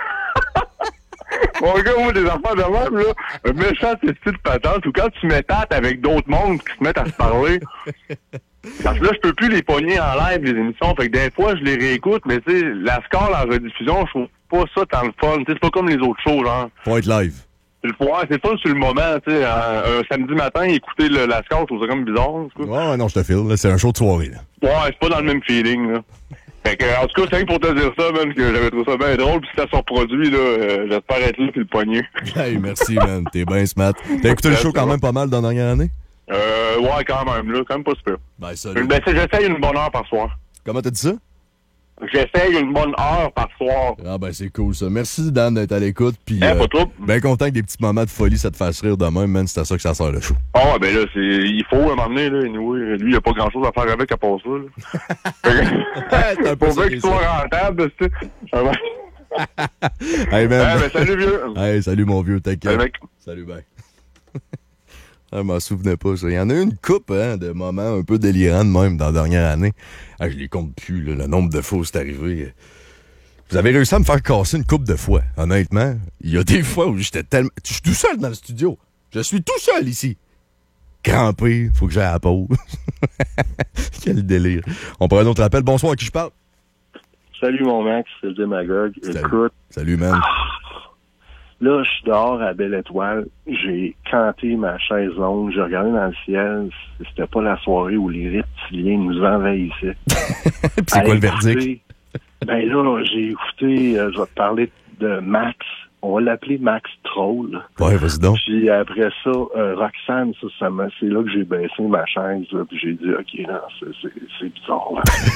mon gars, moi, des affaires de même, là, un méchant style de patente, ou quand tu m'étates avec d'autres mondes qui se mettent à se parler. Parce que là, je peux plus les pogner en live, les émissions. Fait que des fois, je les réécoute, mais tu sais, la score en rediffusion, je trouve pas ça tant le fun. Tu sais, c'est pas comme les autres shows, genre. Faut être live. C'est le ouais, c'est fun sur le moment, tu sais. Un, un samedi matin, écouter le, la score, je trouve ça comme bizarre. Ouais, ouais, non, je te file. Là, c'est un show de soirée, là. Ouais, c'est pas dans le même feeling, là. Fait que, en tout cas, c'est rien pour te dire ça, man, que j'avais trouvé ça bien drôle, pis si ça se reproduit, là, euh, j'espère être là pis le poignet. Hey, merci, man, t'es bien smart. T'as écouté le show quand même pas mal dans la dernière année? Euh, ouais, quand même, là, quand même pas super. Ben, salut. Ben, c'est, j'essaye une bonne heure par soir. Comment t'as dit ça? J'essaye une bonne heure par soir. Ah, ben, c'est cool, ça. Merci, Dan, d'être à l'écoute, pis Eh, euh, pas trop. ben content que des petits moments de folie, ça te fasse rire de même, man, c'est à ça que ça sert le show. Ah, ben là, c'est, il faut, à un moment donné, là, anyway, lui, il a pas grand chose à faire avec à part ça, là. C'est un peu Pour ça bien qui qu'il est soit ça. rentable, tu sais. Ah, ben. Hey, man. Eh, ben, salut, vieux. Hey, salut, mon vieux, t'inquiète. Salut, mec. Salut, bye. Ah, je m'en souvenais pas, ça. Il y en a eu une coupe, hein, de moments un peu délirants de même dans la dernière année. Ah, je les compte plus, là, le nombre de fois où c'est arrivé. Vous avez réussi à me faire casser une coupe de fois, honnêtement. Il y a des fois où j'étais tellement... Je suis tout seul dans le studio. Je suis tout seul ici. Crampé, faut que j'aille à la pause. Quel délire. On prend un autre appel. Bonsoir, à qui je parle? Salut, mon Max, c'est le démagogue. Salut. Écoute, Salut, man. là, je suis dehors à Belle Étoile. J'ai canté ma chaise longue. J'ai regardé dans le ciel. C'était pas la soirée où les reptiliens nous envahissaient. Puis c'est quoi le verdict? Ben là, j'ai écouté, euh, je vais te parler de Max. On va l'appeler Max Troll. Ouais, vas-y donc. Puis après ça, euh, Roxane, ça, ça m'a, c'est là que j'ai baissé ma chaise. Là, puis j'ai dit, OK, non, c'est, c'est, c'est bizarre.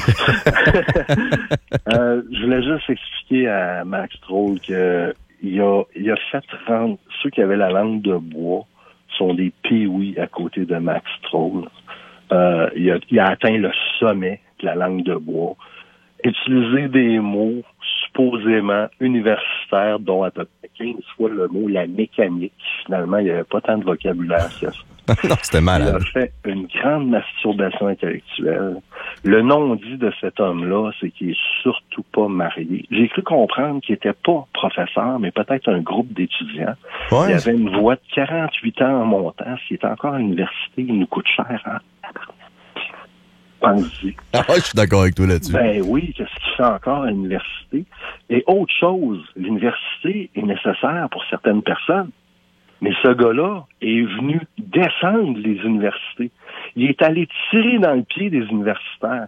euh, je voulais juste expliquer à Max Troll que il a, il a fait rendre ceux qui avaient la langue de bois sont des péouis à côté de Max Troll. Euh, il, a, il a atteint le sommet de la langue de bois. Utiliser des mots supposément universitaires, dont à peu près quinze fois le mot la mécanique. Finalement, il n'y avait pas tant de vocabulaire que ça. Non, c'était malade. Il a fait une grande masturbation intellectuelle. Le non-dit de cet homme-là, c'est qu'il est surtout pas marié. J'ai cru comprendre qu'il était pas professeur, mais peut-être un groupe d'étudiants. Ouais. Il avait une voix de quarante-huit ans en montant. S'il est encore à l'université, il nous coûte cher, hein? Pense-y. Ah ouais, je suis d'accord avec toi là-dessus. Ben oui, qu'est-ce qu'il fait encore à l'université? Et autre chose, l'université est nécessaire pour certaines personnes. Mais ce gars-là est venu descendre les universités. Il est allé tirer dans le pied des universitaires.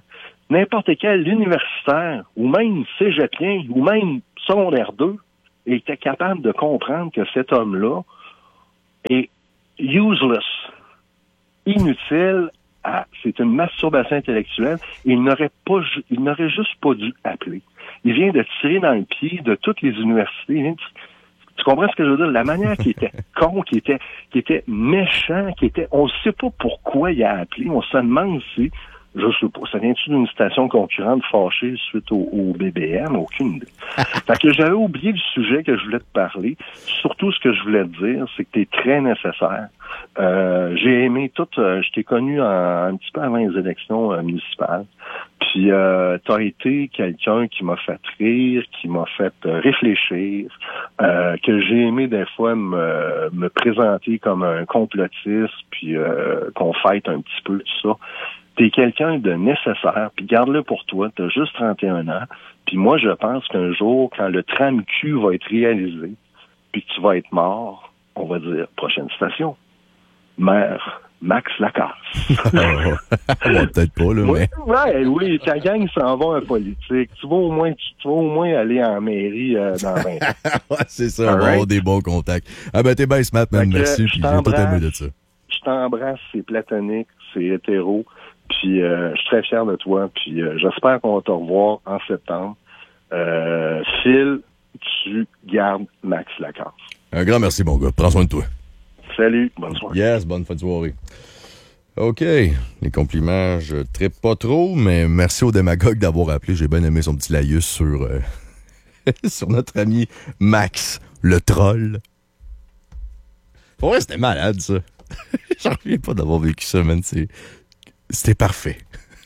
n'importe quel universitaire, ou même cégepien, ou même secondaire deux, était capable de comprendre que cet homme-là est useless, inutile, à, c'est une masturbation intellectuelle, et il n'aurait pas, il n'aurait juste pas dû appeler. Il vient de tirer dans le pied de toutes les universités. Il vient de, tu comprends ce que je veux dire? La manière qui était con, qui était, qui était méchant, qui était, on ne sait pas pourquoi il a appelé. On se demande si, je sais pas, ça vient-tu d'une station concurrente fâchée suite au, au B B M? Aucune idée. Fait que j'avais oublié le sujet que je voulais te parler. Surtout, ce que je voulais te dire, c'est que tu es très nécessaire. Euh, j'ai aimé tout, euh, je t'ai connu en, un petit peu avant les élections euh, municipales. Puis, euh, t'as été quelqu'un qui m'a fait rire, qui m'a fait euh, réfléchir, euh, que j'ai aimé des fois me, me présenter comme un complotiste, puis euh, qu'on fête un petit peu tout ça. T'es quelqu'un de nécessaire, puis garde-le pour toi, t'as juste trente et un ans. Puis moi, je pense qu'un jour, quand le tram-Q va être réalisé, puis que tu vas être mort, on va dire, prochaine station, maire Max Lacasse. Ouais, peut-être pas, là, mais... Ouais, oui, ta gang s'en va en politique. Tu vas au moins, tu, tu vas au moins aller en mairie euh, dans vingt ans. Ouais, c'est ça, on va avoir des bons contacts. Ah ben, t'es bien smart, man, merci, puis j'ai tout aimé de ça. Je t'embrasse, c'est platonique, c'est hétéro, puis euh, je suis très fier de toi, puis euh, j'espère qu'on va te revoir en septembre. Euh, Phil, tu gardes Max Lacasse. Un grand merci, mon gars. Prends soin de toi. Salut, bonne soirée. Yes, bonne fin de soirée. OK. Les compliments, je trippe pas trop, mais merci au démagogue d'avoir appelé. J'ai bien aimé son petit laïus sur, euh, sur notre ami Max, le troll. Pour vrai, c'était malade, ça. J'en reviens pas d'avoir vécu ça, man. C'est... C'était parfait.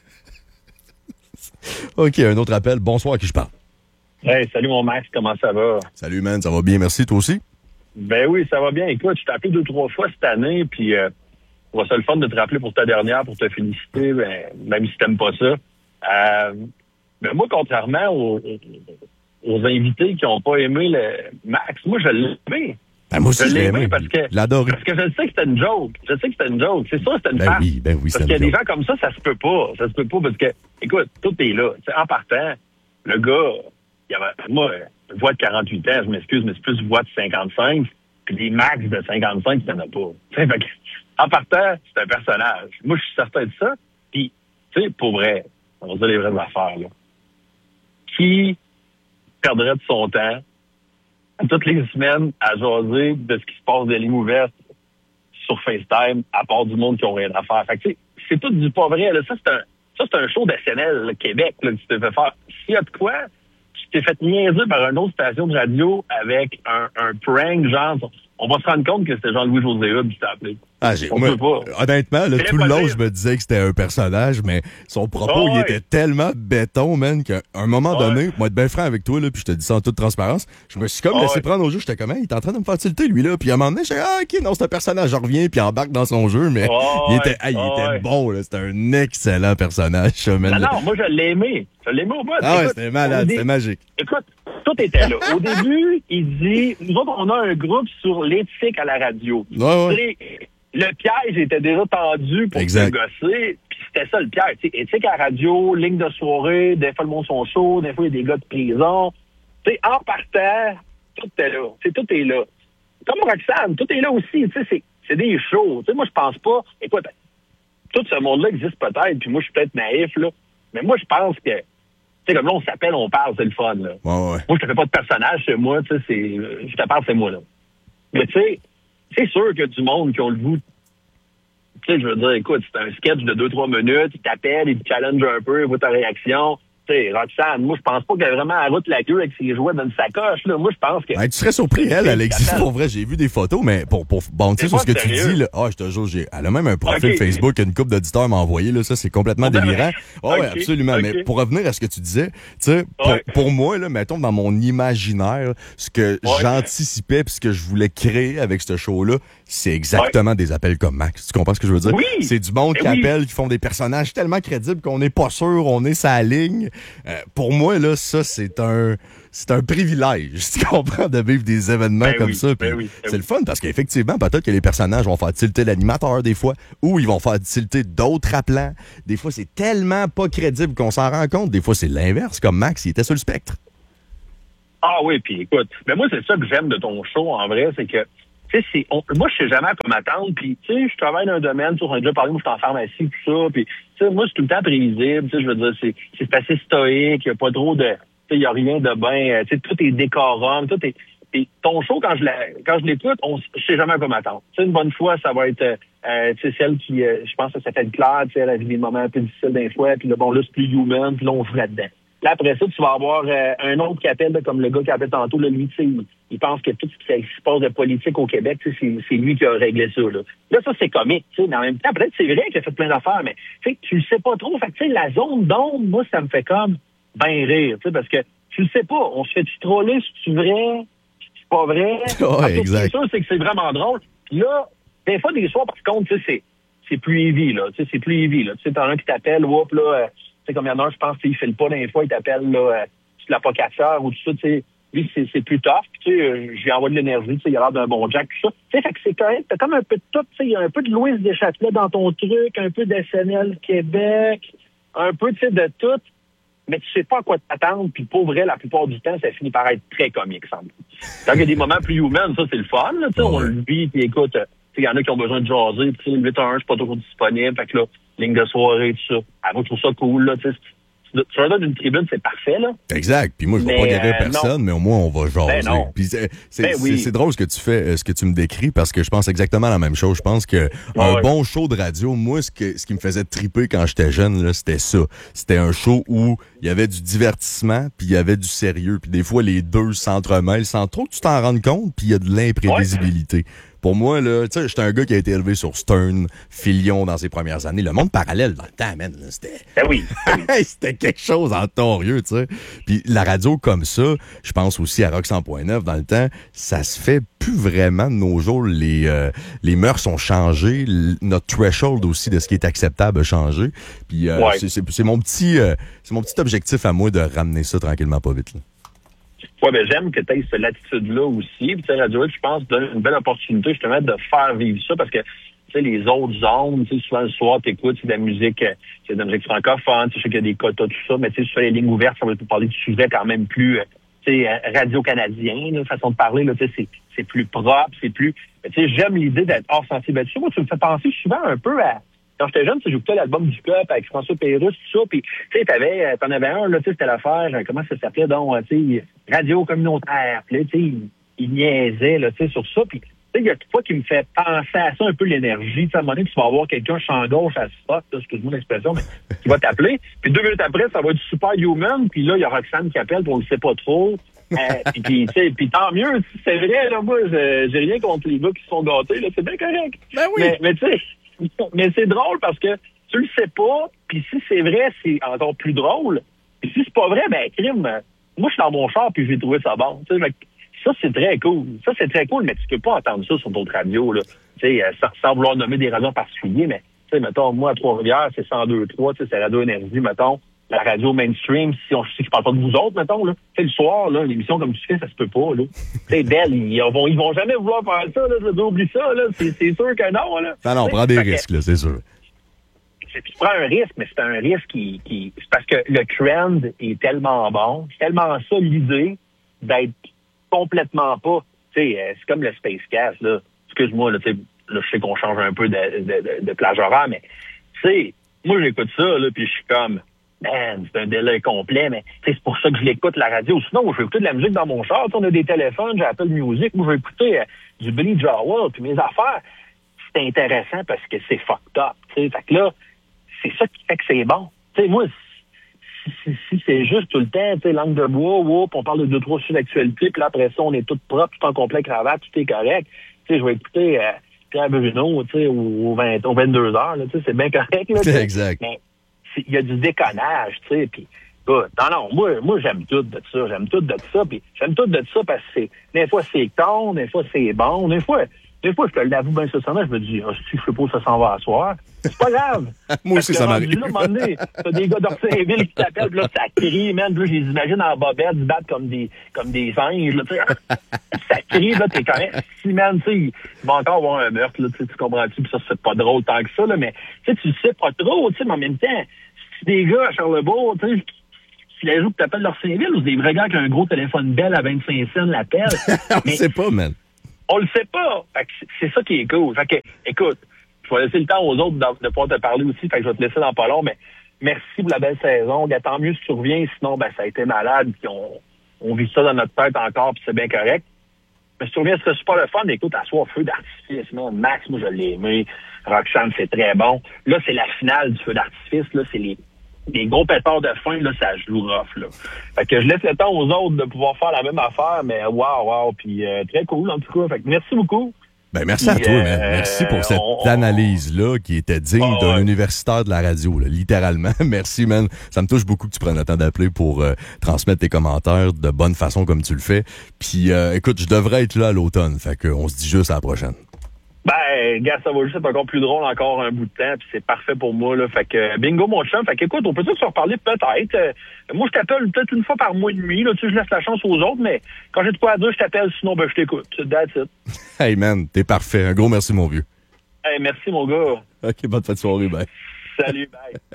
OK, un autre appel. Bonsoir, à qui je parle? Hey, salut mon Max, comment ça va? Salut, man, ça va bien, merci, toi aussi? Ben oui, ça va bien. Écoute, je t'ai appelé deux, trois fois cette année, puis euh, on va se le fun de te rappeler pour ta dernière, pour te féliciter, ben, même si t'aimes pas ça. Euh, ben moi, contrairement aux, aux invités qui n'ont pas aimé le Max, moi, je l'ai aimé. Ben moi aussi, je l'ai aimé, parce que, l'adoré. parce que je sais que c'était une joke. Je sais que c'était une joke. C'est sûr que c'était une ben farce. Oui, ben oui, parce qu'il y a des gens comme ça, ça se peut pas. Ça se peut pas parce que, écoute, tout est là. T'sais, en partant, le gars, il y avait, moi, une voix de quarante-huit ans, je m'excuse, mais c'est plus une voix de cinquante-cinq. Puis des Max de cinquante-cinq, il n'y en a pas. T'sais, fait que, en partant, c'est un personnage. Moi, je suis certain de ça. Puis, tu sais, pour vrai, on va dire les vraies affaires, là. Qui perdrait de son temps toutes les semaines à jaser de ce qui se passe des lignes ouvertes sur FaceTime, à part du monde qui ont rien à faire. Fait que, tu sais, c'est tout du pas vrai, là. Ça, c'est un, ça, c'est un show d'S N L, là, Québec, là, que tu t'es fait faire. S'il y a de quoi, tu t'es fait niaiser par une autre station de radio avec un, un prank, genre, on va se rendre compte que c'était Jean-Louis José Hood qui t'a appelé. Ah, j'ai, on moi, peut pas. Honnêtement, là, tout le long, dire. je me disais que c'était un personnage, mais son propos, Oh, il ouais. était tellement béton, man, qu'à un moment Ouais. donné, moi, être bien franc avec toi, là, puis je te dis ça en toute transparence, je me suis comme Oh, laissé ouais. prendre au jeu. J'étais comme, hey, il est en train de me faire tilter, lui, là. Puis à un moment donné, j'étais, ah, ok, non, c'est un personnage, je reviens, puis embarque dans son jeu, mais Oh, il ouais. était, ah, il Oh, était ouais. bon, là. C'était un excellent personnage, ça, man. Non, non, moi, je l'ai aimé. Je l'ai aimé au bout. Ah ouais, Écoute, c'était malade, au c'était dé- magique. Écoute, tout était là. Au début, il dit, nous autres, on a un groupe sur l'éthique à la radio. Ouais, ouais. Tu sais, le piège était déjà tendu pour Exact. se gosser, puis c'était ça le piège. Tu sais, éthique à la radio, ligne de soirée, des fois le monde sont chauds, des fois il y a des gars de prison. Tu sais, en partant, tout est là. Tu sais, tout est là. Comme Roxane, tout est là aussi. Tu sais, c'est, c'est des shows. Tu sais, moi, je pense pas... Écoute, tout ce monde-là existe peut-être, puis moi, je suis peut-être naïf, là, mais moi, je pense que... Tu sais, comme là, on s'appelle, on parle, c'est le fun, là. Ouais, ouais. Moi, je te fais pas de personnage, c'est moi, tu sais, c'est... Je te parle, c'est moi, là. Mais tu sais, c'est sûr qu'il y a du monde qui ont le goût... Tu sais, je veux dire, écoute, c'est un sketch de deux trois minutes, ils t'appellent, ils te challengent un peu, ils voient ta réaction. Tu sais, Roxane, moi, je pense pas qu'elle a vraiment à route la queue avec ses jouets dans une sacoche, là. Moi, je pense que... Ben, tu serais surpris, elle, elle existe pour vrai. J'ai vu des photos, mais pour, pour bondir sur ce que tu sérieux? dis, là. Ah, je te jure, j'ai, elle a même un profil Okay. Facebook qu'une couple d'auditeurs m'a envoyé, là. Ça, c'est complètement Oh, ben, délirant. Oh, ouais, okay, absolument. okay. Mais pour revenir à ce que tu disais, tu sais, pour, Ouais. pour moi, là, mettons, dans mon imaginaire, ce que Ouais. j'anticipais puis ce que je voulais créer avec ce show-là, c'est exactement des appels comme Max. Tu comprends ce que je veux dire? Oui. C'est du monde qui Ben oui. appelle, qui font des personnages tellement crédibles qu'on n'est pas sûr, on est sa ligne. Euh, pour moi, là, ça, c'est un, c'est un privilège, tu comprends, de vivre des événements ben comme oui, ça. Ben puis oui, ben c'est oui. le fun parce qu'effectivement, peut-être que les personnages vont faire tilter l'animateur des fois, ou ils vont faire tilter d'autres appelants. Des fois, c'est tellement pas crédible qu'on s'en rend compte. Des fois, c'est l'inverse, comme Max, il était sur le spectre. Ah oui, puis écoute, mais moi, c'est ça que j'aime de ton show, en vrai, c'est que, tu sais, c'est, on, moi, je sais jamais comment m'attendre, puis, tu sais, je travaille dans un domaine, tu sais, on a déjà parlé, moi, je suis en pharmacie, tout ça, puis, tu sais, moi, c'est tout le temps prévisible, tu sais, je veux dire, c'est, c'est assez stoïque, il n'y a pas trop de, tu sais, il n'y a rien de bien, tu sais, tout est décorum, tout est, puis ton show, quand je la, quand je l'écoute, on, je sais jamais comment m'attendre. Tu sais, une bonne fois, ça va être, euh, tu sais, celle qui, euh, je pense que ça s'appelle Claire, tu sais, elle a vu des moments un peu difficiles d'un fois, puis là, bon, là, c'est plus human, puis là, on joue là-dedans. Là, après ça, tu vas avoir euh, un autre qui appelle, là, comme le gars qui appelle tantôt, là, lui, tu sais, il, il pense que tout ce qui se passe de politique au Québec, tu sais, c'est, c'est lui qui a réglé ça, là. Là, ça, c'est comique, tu sais, mais en même temps, peut-être c'est vrai qu'il a fait plein d'affaires, mais, tu sais, tu le sais pas trop. Fait que, tu sais, la zone d'ombre, moi, ça me fait comme ben rire, tu sais, parce que tu le sais pas. On se fait-tu troller, c'est-tu vrai? C'est pas vrai? Ouais, exact. C'est sûr, c'est que c'est vraiment drôle. Puis là, des fois, des soirs, par contre, tu sais, c'est, c'est plus heavy, là. Tu sais, c'est plus heavy, là. Tu sais, t'en as un qui t'appelle, whoop, là, euh, tu sais, comme il y en a un, je pense qu'il fait le pas d'un fois, il t'appelle, là, euh, tu l'as pas casseur ou tout ça, tu sais. Lui, c'est, c'est plus tough. Puis, tu sais, euh, je lui envoie de l'énergie, tu sais, il a l'air d'un bon Jack, tout ça. Tu sais, fait que c'est quand même, t'as comme un peu de tout, tu sais, il y a un peu de Louise Deschâtelet dans ton truc, un peu d'S N L Québec, un peu, tu sais, de tout. Mais tu sais pas à quoi t'attendre, puis pour vrai, la plupart du temps, ça finit par être très comique, semble. Quand il y a des moments plus humains, ça, c'est le fun, là, tu sais, on le vit, puis écoute, il y en a qui ont besoin de jaser, puis le huit à un, c'est pas toujours disponible, fait que là, ligne de soirée, tout ça. Ah, moi, je trouve ça cool, là, tu sais. Tu leur donnes une tribune, c'est parfait, là. Exact. Puis moi, je ne vais pas guérir euh, personne, non. mais au moins, on va jaser. Ben non. Puis c'est, c'est, ben oui. c'est, c'est drôle ce que tu fais, ce que tu me décris, parce que je pense exactement la même chose. Je pense que ouais, un ouais. bon show de radio, moi, ce, que, ce qui me faisait triper quand j'étais jeune, là, c'était ça. C'était un show où il y avait du divertissement, puis il y avait du sérieux. Puis des fois, les deux s'entremêlent sans trop que tu t'en rendes compte, puis il y a de l'imprévisibilité. Ouais. Pour moi, là, tu sais, j'étais un gars qui a été élevé sur Stern, Filion dans ses premières années. Le monde parallèle dans le temps, man, là, c'était... Ben oui. Ben oui. C'était quelque chose en torieux, tu sais. Puis la radio comme ça, je pense aussi à Rock cent point neuf dans le temps, ça se fait plus vraiment de nos jours. Les, euh, les mœurs ont changé. L- notre threshold aussi de ce qui est acceptable a changé. Puis euh, ouais. c'est, c'est, c'est, mon petit, euh, c'est mon petit objectif à moi de ramener ça tranquillement pas vite, là. Oui, ben j'aime que tu aies cette latitude-là aussi. Puis, tu sais, Radio X, je pense, donne une belle opportunité justement de faire vivre ça parce que, tu sais, les autres zones, tu sais, souvent le soir, t'écoutes, c'est de la musique, c'est de la musique francophone, tu sais qu'il y a des quotas, tout ça, mais tu sais, sur les lignes ouvertes, ça va te parler de sujets quand même plus, tu sais, radio-canadien, là, façon de parler, là, tu sais, c'est, c'est plus propre, c'est plus, tu sais, j'aime l'idée d'être hors sensible. Tu sais, moi, tu me fais penser souvent un peu à, quand j'étais jeune, tu sais, j'écoutais l'album du Cop avec François Pérusse, tout ça, puis tu sais, t'avais, t'en avais un, là, tu sais, c'était l'affaire, comment ça s'appelait, donc, tu sais, radio communautaire, puis là, tu sais, il, il niaisait, là, tu sais, sur ça, puis tu sais, il y a tout fois qui me fait penser à ça, un peu l'énergie, tu sais, à un moment donné, tu vas avoir quelqu'un champ gauche à spot, là, excuse-moi l'expression, mais qui va t'appeler, puis deux minutes après, ça va être super human, puis là, il y a Roxane qui appelle, puis on le sait pas trop, euh, puis, puis tu sais, puis tant mieux, c'est vrai, là, moi, j'ai, j'ai rien contre les gars qui se sont gâtés, là, c'est bien correct. Ben oui. Mais, mais tu sais, mais c'est drôle parce que tu le sais pas, puis si c'est vrai, c'est encore plus drôle. Puis si c'est pas vrai, ben crime, moi je suis dans mon char puis j'ai trouvé ça bon. Tu sais, ça c'est très cool. Ça c'est très cool, mais tu peux pas entendre ça sur d'autres radios là. Tu sais, sans, sans vouloir nommer des radios particuliers, mais tu sais, mettons, moi à Trois-Rivières, c'est cent deux trois, tu sais, c'est Radio Énergie, mettons. La radio mainstream, si on si je parle pas de vous autres, mettons, là. Tu sais, le soir, là, l'émission comme tu fais, ça se peut pas, là. Tu sais, Belle, ils vont, ils vont jamais vouloir faire ça, là. Je veux dire, oublie ça, là. C'est, c'est sûr que non, là. Non, non, on prend des risques, que, là, c'est sûr. C'est, tu prends un risque, mais c'est un risque qui, qui, c'est parce que le trend est tellement bon, c'est tellement ça l'idée d'être complètement pas, tu sais, euh, c'est comme le Spacecast, là. Excuse-moi, là, tu sais, là, je sais qu'on change un peu de, de, de, de plage horaire, mais, tu sais, moi, j'écoute ça, là, puis je suis comme, man, c'est un délai complet, mais c'est pour ça que je l'écoute, la radio. Sinon, je vais écouter de la musique dans mon char. On a des téléphones, j'ai Apple Music. Moi, je vais écouter euh, du Billy Joel, puis mes affaires. C'est intéressant parce que c'est fucked up. T'sais. Fait que là, c'est ça qui fait que c'est bon. T'sais, moi, si, si, si c'est juste tout le temps, tu sais, langue de bois, whoop, on parle de deux, trois sujets d'actualité, puis là, après ça, on est tout propre, tout en complet cravate, tout est correct. Tu sais, je vais écouter euh, Pierre Bruno, tu sais, au, au, vingt, au vingt-deux heures, tu sais, c'est bien correct, là. C'est exact. Mais, il y a du déconnage, tu sais, puis non, non, moi, moi j'aime tout de ça, j'aime tout de ça, puis j'aime tout de ça parce que c'est, des fois c'est con, des fois c'est bon, des fois, Des fois, je te l'avoue bien sincèrement, je me dis, oh, si je sais pas où ça s'en va à soir. C'est pas grave. Moi aussi, ça m'arrive. Là, à un moment donné, t'as des gars d'Orsainville qui t'appellent, puis là, ça crie, man. Puis là, je les imagine en bobette, se battre comme des, comme des singes, là, tu sais. Ça crie, là, t'es quand même, si, man, tu sais, il va encore avoir un meurtre, là, tu sais, tu comprends-tu, puis ça, c'est pas drôle tant que ça, là, mais, tu sais, tu sais pas trop, tu sais, mais en même temps, si des gars à Charlebourg, tu sais, si les jours que t'appelles Orsainville, ou c'est des vrais gars qui ont un gros téléphone belle à vingt-cinq cents l'appel. On le sait pas, man. On le sait pas. Fait que c'est ça qui est cool. Fait que, écoute, je vais laisser le temps aux autres de, de pouvoir te parler aussi. Fait que je vais te laisser dans pas long, mais merci pour la belle saison. Bien, tant mieux si tu reviens. Sinon, ben, ça a été malade. Puis on, on vit ça dans notre tête encore, puis c'est bien correct. Mais si tu reviens, c'est super le fun. Écoute, à soir, feu d'artifice, man. Max, moi, je l'ai aimé. Roxane, c'est très bon. Là, c'est la finale du feu d'artifice. Là, c'est les, les gros pétards de fin. Là, ça joue rough, là. Fait que je laisse le temps aux autres de pouvoir faire la même affaire, mais waouh, waouh. Puis euh, très cool, en tout cas. Fait que merci beaucoup. Ben, merci à toi, euh, man. Merci pour cette on, analyse-là qui était digne oh, d'un ouais. universitaire de la radio, là, littéralement. Merci, man. Ça me touche beaucoup que tu prennes le temps d'appeler pour euh, transmettre tes commentaires de bonne façon comme tu le fais. Puis, euh, écoute, je devrais être là à l'automne. Fait qu'on se dit juste à la prochaine. Ben, gars, ça va juste être encore plus drôle encore un bout de temps, puis c'est parfait pour moi, là. Fait que, bingo, mon chum. Fait que, écoute, on peut se reparler peut-être. Euh, moi, je t'appelle peut-être une fois par mois et demi, là. Tu sais, je laisse la chance aux autres, mais quand j'ai de quoi à dire, je t'appelle, sinon, ben, je t'écoute. That's it. Hey, man, t'es parfait. Un gros merci, mon vieux. Hey, merci, mon gars. OK, bonne fin de soirée, bye. Salut, bye.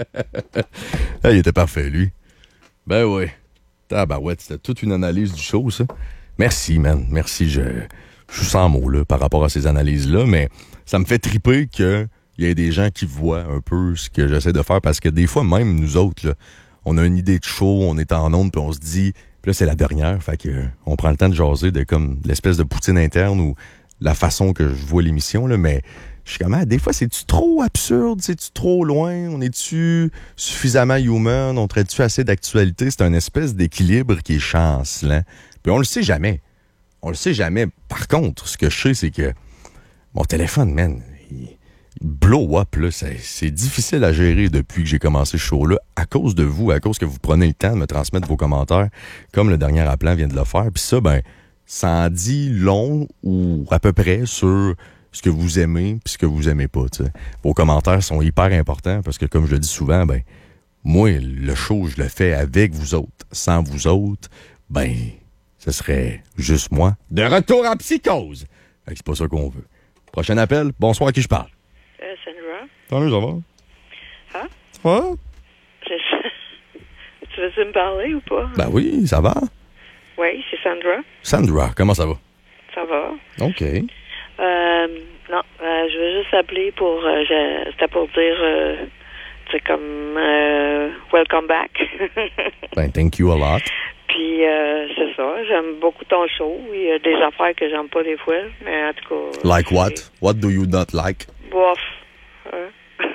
Hey, il était parfait, lui. Ben oui. Tabarouette, c'était toute une analyse du show, ça. Merci, man. Merci, je... Je suis sans mots là, par rapport à ces analyses-là, mais ça me fait triper qu'il y ait des gens qui voient un peu ce que j'essaie de faire, parce que des fois, même nous autres, là, on a une idée de show, on est en onde, puis on se dit, puis là, c'est la dernière, fait que on prend le temps de jaser de comme l'espèce de poutine interne ou la façon que je vois l'émission, là, mais je suis comme, ah, des fois, c'est-tu trop absurde, c'est-tu trop loin, on est-tu suffisamment human, on traite-tu assez d'actualité? C'est un espèce d'équilibre qui est chancelant, puis on le sait jamais. On le sait jamais. Par contre, ce que je sais, c'est que mon téléphone, man, il, il blow up, là. C'est, c'est difficile à gérer depuis que j'ai commencé ce show-là, à cause de vous, à cause que vous prenez le temps de me transmettre vos commentaires, comme le dernier appelant vient de le faire. Puis ça, ben, ça en dit long ou à peu près sur ce que vous aimez puis ce que vous aimez pas, tu sais. Vos commentaires sont hyper importants parce que, comme je le dis souvent, ben, moi, le show, je le fais avec vous autres. Sans vous autres, ben... ce serait juste moi. De retour en psychose. Fait que c'est pas ça qu'on veut. Prochain appel. Bonsoir, à qui je parle? Euh, Sandra. Salut, ça va? Hein? Ça va? Tu veux me parler ou pas? Ben oui, ça va. Oui, c'est Sandra. Sandra, comment ça va? Ça va. OK. Euh, non, euh, je veux juste appeler pour... Euh, je, c'était pour dire... Euh, c'est comme... Euh, welcome back. Ben, thank you a lot. Puis, euh, c'est ça. J'aime beaucoup ton show. Il y a des affaires que j'aime pas des fois, mais en tout cas... Like what? What do you not like? Bof. Hein?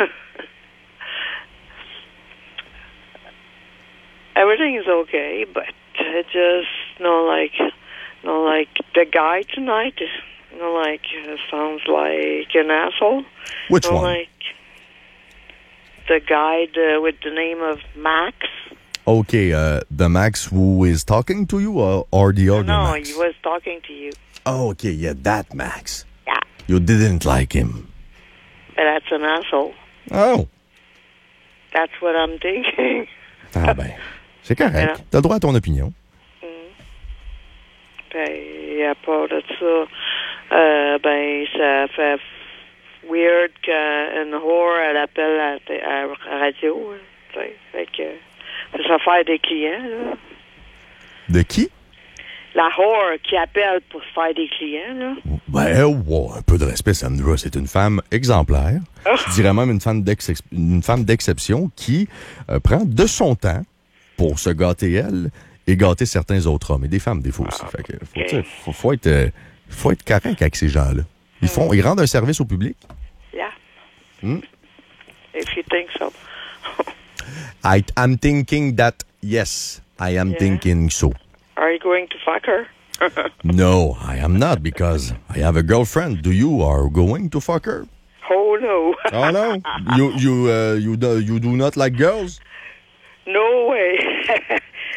Everything is okay, but it just, you know, like, you know, like the guy tonight, you know, like, uh, sounds like an asshole. Which you know, one? Like, the guy the, with the name of Max. Okay, uh, the Max who is talking to you or, or the other no, Max? he was talking to you. Oh, okay, yeah, that Max. Yeah. You didn't like him. But that's an asshole. Oh. That's what I'm thinking. Ah ben, c'est correct. Yeah. T'as le droit à ton opinion. Mm. Ben, à part de ça, euh, ben, ça fait weird qu'une whore, elle appelle à, à, à radio. Tu sais, fait que ça fait des clients, là. De qui? La whore qui appelle pour se faire des clients, là. Ben, wow, un peu de respect, Sandra. C'est une femme exemplaire. Oh. Je dirais même une femme, d'ex- une femme d'exception qui euh, prend de son temps pour se gâter elle et gâter certains autres hommes. Et des femmes, des fois aussi. Ah, fait que faut, okay. faut, faut, être, euh, faut être correct avec ces gens-là. Ils, font, mm. ils rendent un service au public. Yeah. Hmm? If you think so. I, I'm thinking that, yes, I am yeah. thinking so. Are you going to fuck her? No, I am not, because I have a girlfriend. Do you are going to fuck her? Oh no! Oh no! You you uh, you do you do not like girls? No way!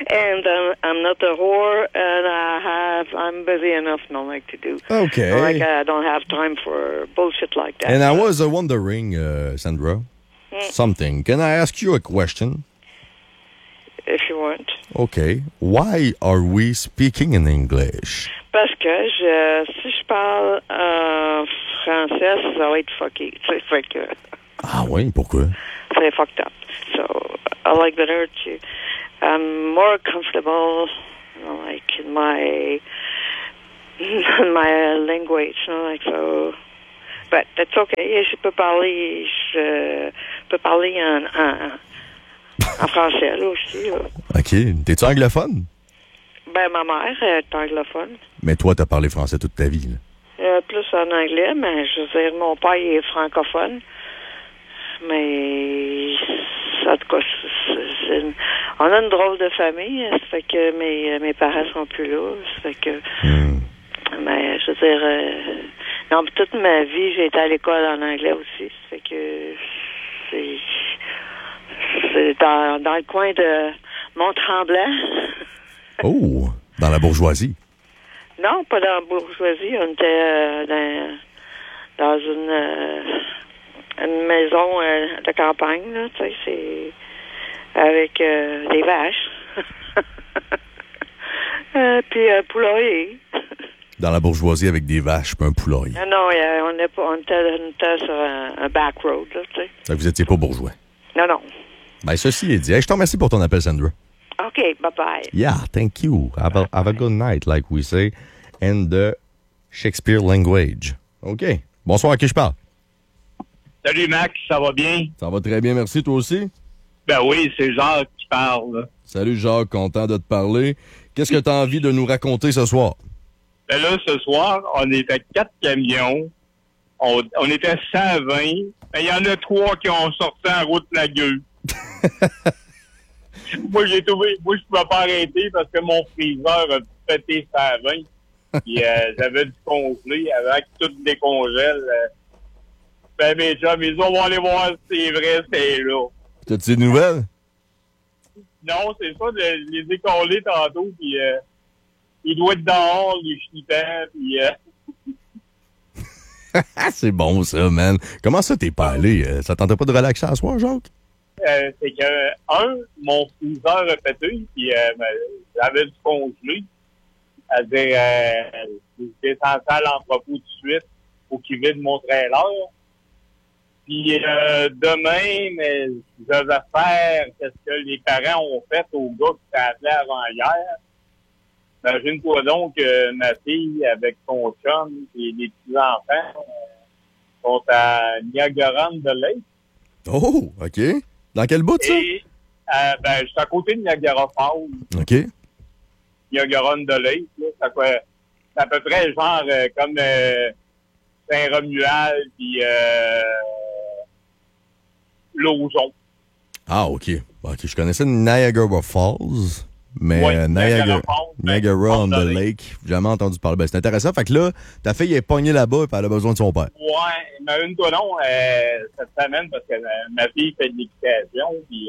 and um, I'm not a whore, and I have I'm busy enough not like to do. Okay. Like I don't have time for bullshit like that. And I was uh, wondering, uh, Sandra, mm. something. Can I ask you a question? If you want. Okay. Why are we speaking in English? Parce que je, si je parle euh, français, ça va être fucky. Tu sais, fait que. Ah oui, pourquoi? C'est fucked up. So I like better to. I'm more comfortable, you know, like in my in my language, you know, like so. But that's okay. Je peux parler, je peux parler en en, en français là aussi. Là. OK. T'es-tu anglophone? Ben ma mère est anglophone. Mais toi, t'as parlé français toute ta vie, là. Euh, plus en anglais, mais je veux dire, mon père est francophone. Mais en tout cas, c'est, c'est une, on a une drôle de famille. Ça fait que mes, mes parents sont plus là. Ça fait que. Mm. Mais je veux dire, euh, non, toute ma vie, j'ai été à l'école en anglais aussi. Ça fait que c'est, c'est dans, dans le coin de Mont-Tremblant. Oh, dans la bourgeoisie. Non, pas dans la bourgeoisie. On était euh, dans, dans une, euh, une maison euh, de campagne, là, tu sais, c'est avec euh, des vaches. euh, puis un poulailler. Dans la bourgeoisie avec des vaches et un poulailler. Ah non, euh, on, est pas, on, était, on était sur un, un back road, là, tu sais. Donc, vous étiez pas bourgeois. Non, non. Ben, ceci est dit. Hey, je te remercie pour ton appel, Sandra. OK, bye-bye. Yeah, thank you. Have a, have a good night, like we say, in the Shakespeare language. OK. Bonsoir, à qui je parle? Salut, Max, ça va bien? Ça va très bien, merci. Toi aussi? Ben oui, c'est Jacques qui parle. Là. Salut, Jacques, content de te parler. Qu'est-ce que tu as envie de nous raconter ce soir? Ben là, ce soir, on était quatre camions. On, on était cent vingt. Ben, il y en a trois qui ont sorti en route la gueule. Moi, j'ai trouvé, moi, je pouvais pas arrêter parce que mon freezer a pété cent vingt. Puis, euh, j'avais du congelé avant que tout décongèle. Euh, ben, mes chums, ils ont, on va aller voir si c'est vrai, c'est là. T'as-tu des nouvelles? Non, c'est ça, je les ai collés tantôt, puis euh, il doit être dehors, les chnipants, puis... Euh... C'est bon, ça, man. Comment ça, t'es pas allé? Ça tentait pas de relaxer à soir, Jacques? Euh, c'est que, un, mon freezer a pété, puis euh, ben, j'avais du congelé. C'est-à-dire, euh, j'étais censé à l'entrepôt tout de suite pour qu'il vide mon trailer. Puis euh, demain, mais je vais faire ce que les parents ont fait au gars qui s'est appelé avant hier. Imagine-toi donc que ma fille, avec son chum et les petits-enfants, euh, sont à Niagara-on-the-Lake. Oh, OK. Dans quel bout, ça? Et, euh, ben, je suis à côté de Niagara Falls. OK. Niagara-on-the-Lake, là. Ça fait, c'est à peu près genre euh, comme euh, Saint-Romuald puis euh, Lauson. Ah, OK. OK, je connaissais Niagara Falls, mais ouais, euh, Niagara, Niagara, Falls, Niagara on on the the Lake, j'ai jamais entendu parler. Ben, c'est intéressant. Fait que là, ta fille est pognée là-bas et elle a besoin de son père. Ouais, mais une toi non, euh, cette semaine, parce que euh, ma fille fait de l'équitation, puis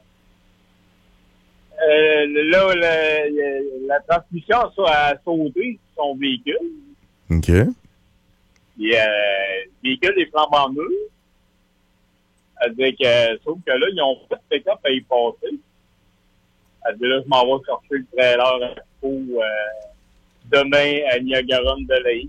euh, euh, là, le, la transmission a sauté sur son véhicule. OK. Puis euh, le véhicule est flambant neuf. Elle dit que, sauf que là, ils ont fait le pick-up à y passer. Elle dit là, je m'en vais chercher le trailer pour euh, demain à Niagara-on-the-Lake.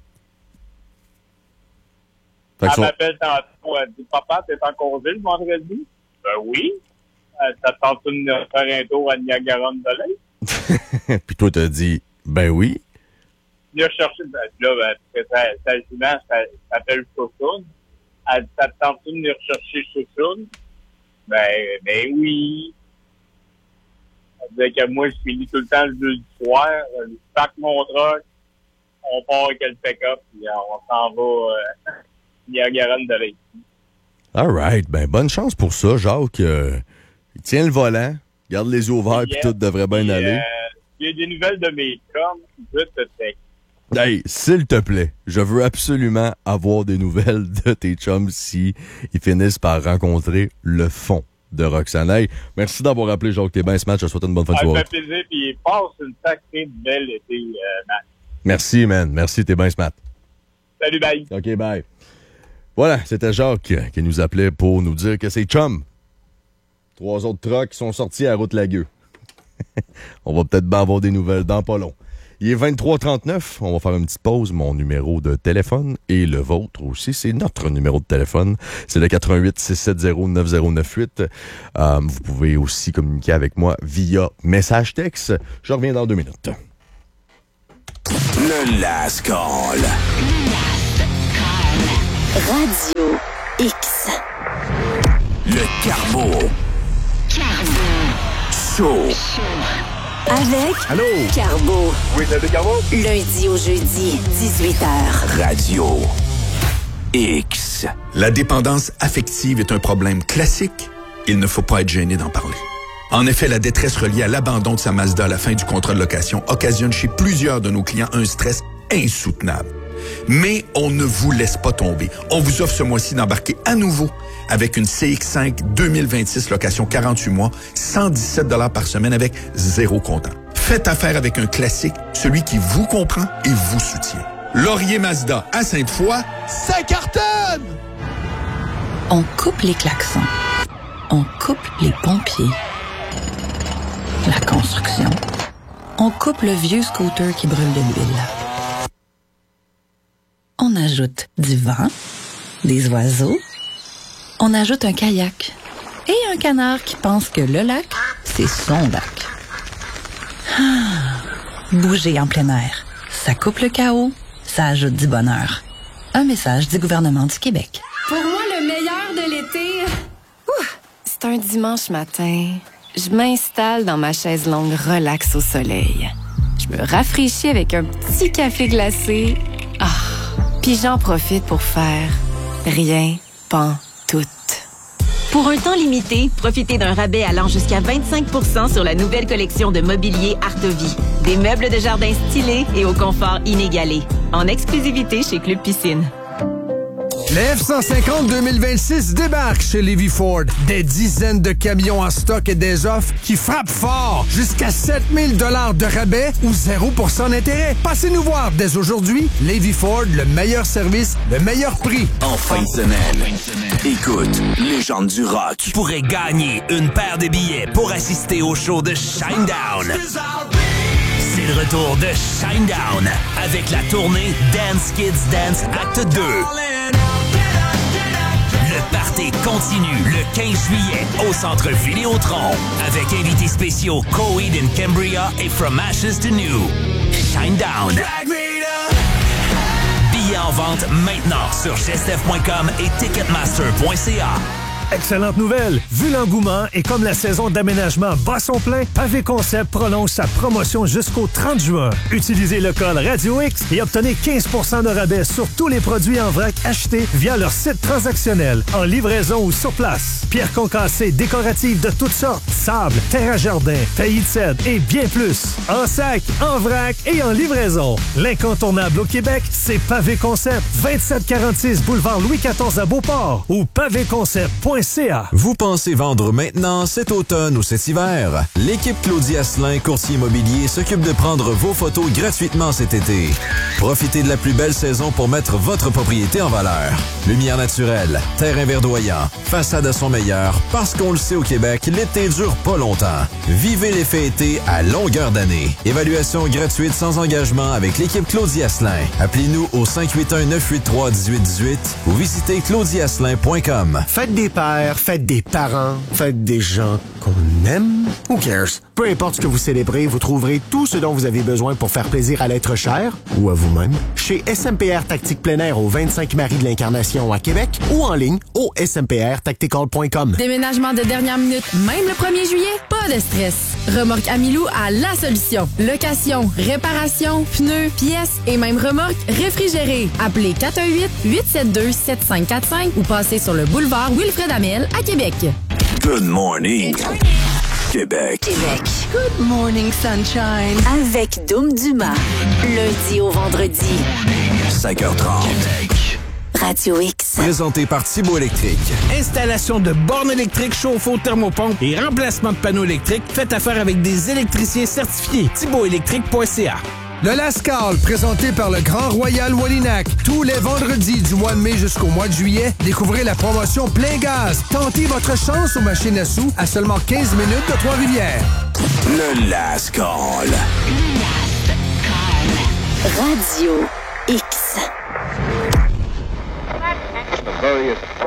Elle son... m'appelle tantôt, elle dit, papa, t'es en congé le vendredi? Ben oui. Elle t'attend de nous faire un tour à Niagara-on-the-Lake. Puis toi, t'as dit, ben oui. Là, je cherchais, ben, là, ben, ça, ça, ça, ça s'appelle Chouchoun. Elle t'attend de venir chercher Chouchoun? Ben, ben oui. Elle disait que moi, je finis tout le temps le jeudi soir. Je pack mon truck, on part avec le pick-up, puis on s'en va euh, Niagara-on-the-Lake. All right. Ben, bonne chance pour ça, Jacques. Euh, tiens le volant, garde les yeux ouverts, puis tout devrait bien puis, aller. Euh, il y a des nouvelles de mes chums, je te texte. Hey, s'il te plaît, je veux absolument avoir des nouvelles de tes chums si ils finissent par rencontrer le fond de Roxane. Hey, merci d'avoir appelé, Jacques Thébain ce match. Je te souhaite une bonne fin de soirée. Ça fait plaisir, puis passe une sacrée belle été, euh, Matt. Merci, man. Merci, Thébain ce matin. Salut, bye. OK, bye. Voilà, c'était Jacques qui nous appelait pour nous dire que c'est chum. Trois autres trucks qui sont sortis à la route Lagueux. On va peut-être bien avoir des nouvelles dans pas long. Il est vingt-trois trente-neuf. On va faire une petite pause. Mon numéro de téléphone et le vôtre aussi, c'est notre numéro de téléphone. C'est le quatre un huit, six sept zéro, neuf zéro neuf huit. Euh, vous pouvez aussi communiquer avec moi via message texte. Je reviens dans deux minutes. Le Last Call. Radio X. Le Carbo. Carbo. Show. Avec Allô? Carbo. Oui, c'est le Carbo. Lundi au jeudi, dix-huit heures. Radio X. La dépendance affective est un problème classique. Il ne faut pas être gêné d'en parler. En effet, la détresse reliée à l'abandon de sa Mazda à la fin du contrat de location occasionne chez plusieurs de nos clients un stress insoutenable. Mais on ne vous laisse pas tomber. On vous offre ce mois-ci d'embarquer à nouveau avec une C X cinq deux mille vingt-six location quarante-huit mois, cent dix-sept dollars par semaine avec zéro comptant. Faites affaire avec un classique, celui qui vous comprend et vous soutient. Laurier Mazda à Sainte-Foy, ça cartonne! On coupe les klaxons. On coupe les pompiers. La construction. On coupe le vieux scooter qui brûle de l'huile. On ajoute du vent, des oiseaux. On ajoute un kayak et un canard qui pense que le lac, c'est son lac. Ah, bouger en plein air. Ça coupe le chaos, ça ajoute du bonheur. Un message du gouvernement du Québec. Pour moi, le meilleur de l'été, ouf, c'est un dimanche matin. Je m'installe dans ma chaise longue relax au soleil. Je me rafraîchis avec un petit café glacé. Ah, puis j'en profite pour faire rien, pan, tout. Pour un temps limité, profitez d'un rabais allant jusqu'à vingt-cinq pour cent sur la nouvelle collection de mobilier Artovie. Des meubles de jardin stylés et au confort inégalé. En exclusivité chez Club Piscine. Le F cent cinquante deux mille vingt-six débarque chez Levy Ford. Des dizaines de camions en stock et des offres qui frappent fort. Jusqu'à sept mille dollars de rabais ou zéro pour cent d'intérêt. Passez nous voir dès aujourd'hui. Levy Ford, le meilleur service, le meilleur prix. En fin de semaine, écoute, Légende du rock. Tu pourrais gagner une paire de billets pour assister au show de Shinedown. C'est le retour de Shinedown avec la tournée Dance Kids Dance Acte deux. Le party continue le quinze juillet au Centre Vidéotron avec invités spéciaux Coheed and Cambria et From Ashes to New. Shinedown. Billets en vente maintenant sur gestef point com et ticketmaster point c a. Excellente nouvelle! Vu l'engouement et comme la saison d'aménagement bat son plein, Pavé Concept prolonge sa promotion jusqu'au trente juin. Utilisez le code Radio X et obtenez quinze pour cent de rabais sur tous les produits en vrac achetés via leur site transactionnel, en livraison ou sur place. Pierres concassées décoratives de toutes sortes, sable, terre à jardin, taillis de cèdre et bien plus. En sac, en vrac et en livraison. L'incontournable au Québec, c'est Pavé Concept. vingt-sept quarante-six boulevard Louis quatorze à Beauport ou pavé concept point c a. Vous pensez vendre maintenant, cet automne ou cet hiver? L'équipe Claudie Asselin, courtier immobilier, s'occupe de prendre vos photos gratuitement cet été. Profitez de la plus belle saison pour mettre votre propriété en valeur. Lumière naturelle, terrain verdoyant, façade à son meilleur, parce qu'on le sait au Québec, l'été dure pas longtemps. Vivez l'effet été à longueur d'année. Évaluation gratuite sans engagement avec l'équipe Claudie Asselin. Appelez-nous au cinq huit un, neuf huit trois, un huit un huit ou visitez claudie asselin point com. Faites des pères, faites des parents, faites des gens qu'on aime. Who cares? Peu importe ce que vous célébrez, vous trouverez tout ce dont vous avez besoin pour faire plaisir à l'être cher ou à vous-même chez S M P R Tactique Plein Air au vingt-cinq Marie de l'Incarnation à Québec ou en ligne au s m p r tactical point com. Déménagement de dernière minute, même le premier juillet? Pas de stress. Remorque Amilou a la solution. Location, réparation, pneus, pièces et même remorque réfrigérée. Appelez quatre un huit, huit sept deux, sept cinq quatre cinq ou passez sur le boulevard Wilfred Amel à Québec. Good morning, Québec. Québec. Good morning, sunshine. Avec Doom Dumas. Lundi au vendredi. cinq heures trente. Radio X. Présenté par Thibaut Électrique. Installation de bornes électriques, chauffe-eau, thermopompe et remplacement de panneaux électriques. Faites affaire avec des électriciens certifiés. thibaut électrique point c a. Le Lascar, présenté par le Grand Royal Wallinac. Tous les vendredis du mois de mai jusqu'au mois de juillet, découvrez la promotion Plein Gaz. Tentez votre chance aux machines à sous à seulement quinze minutes de Trois-Rivières. Le Lascar. Radio X. Various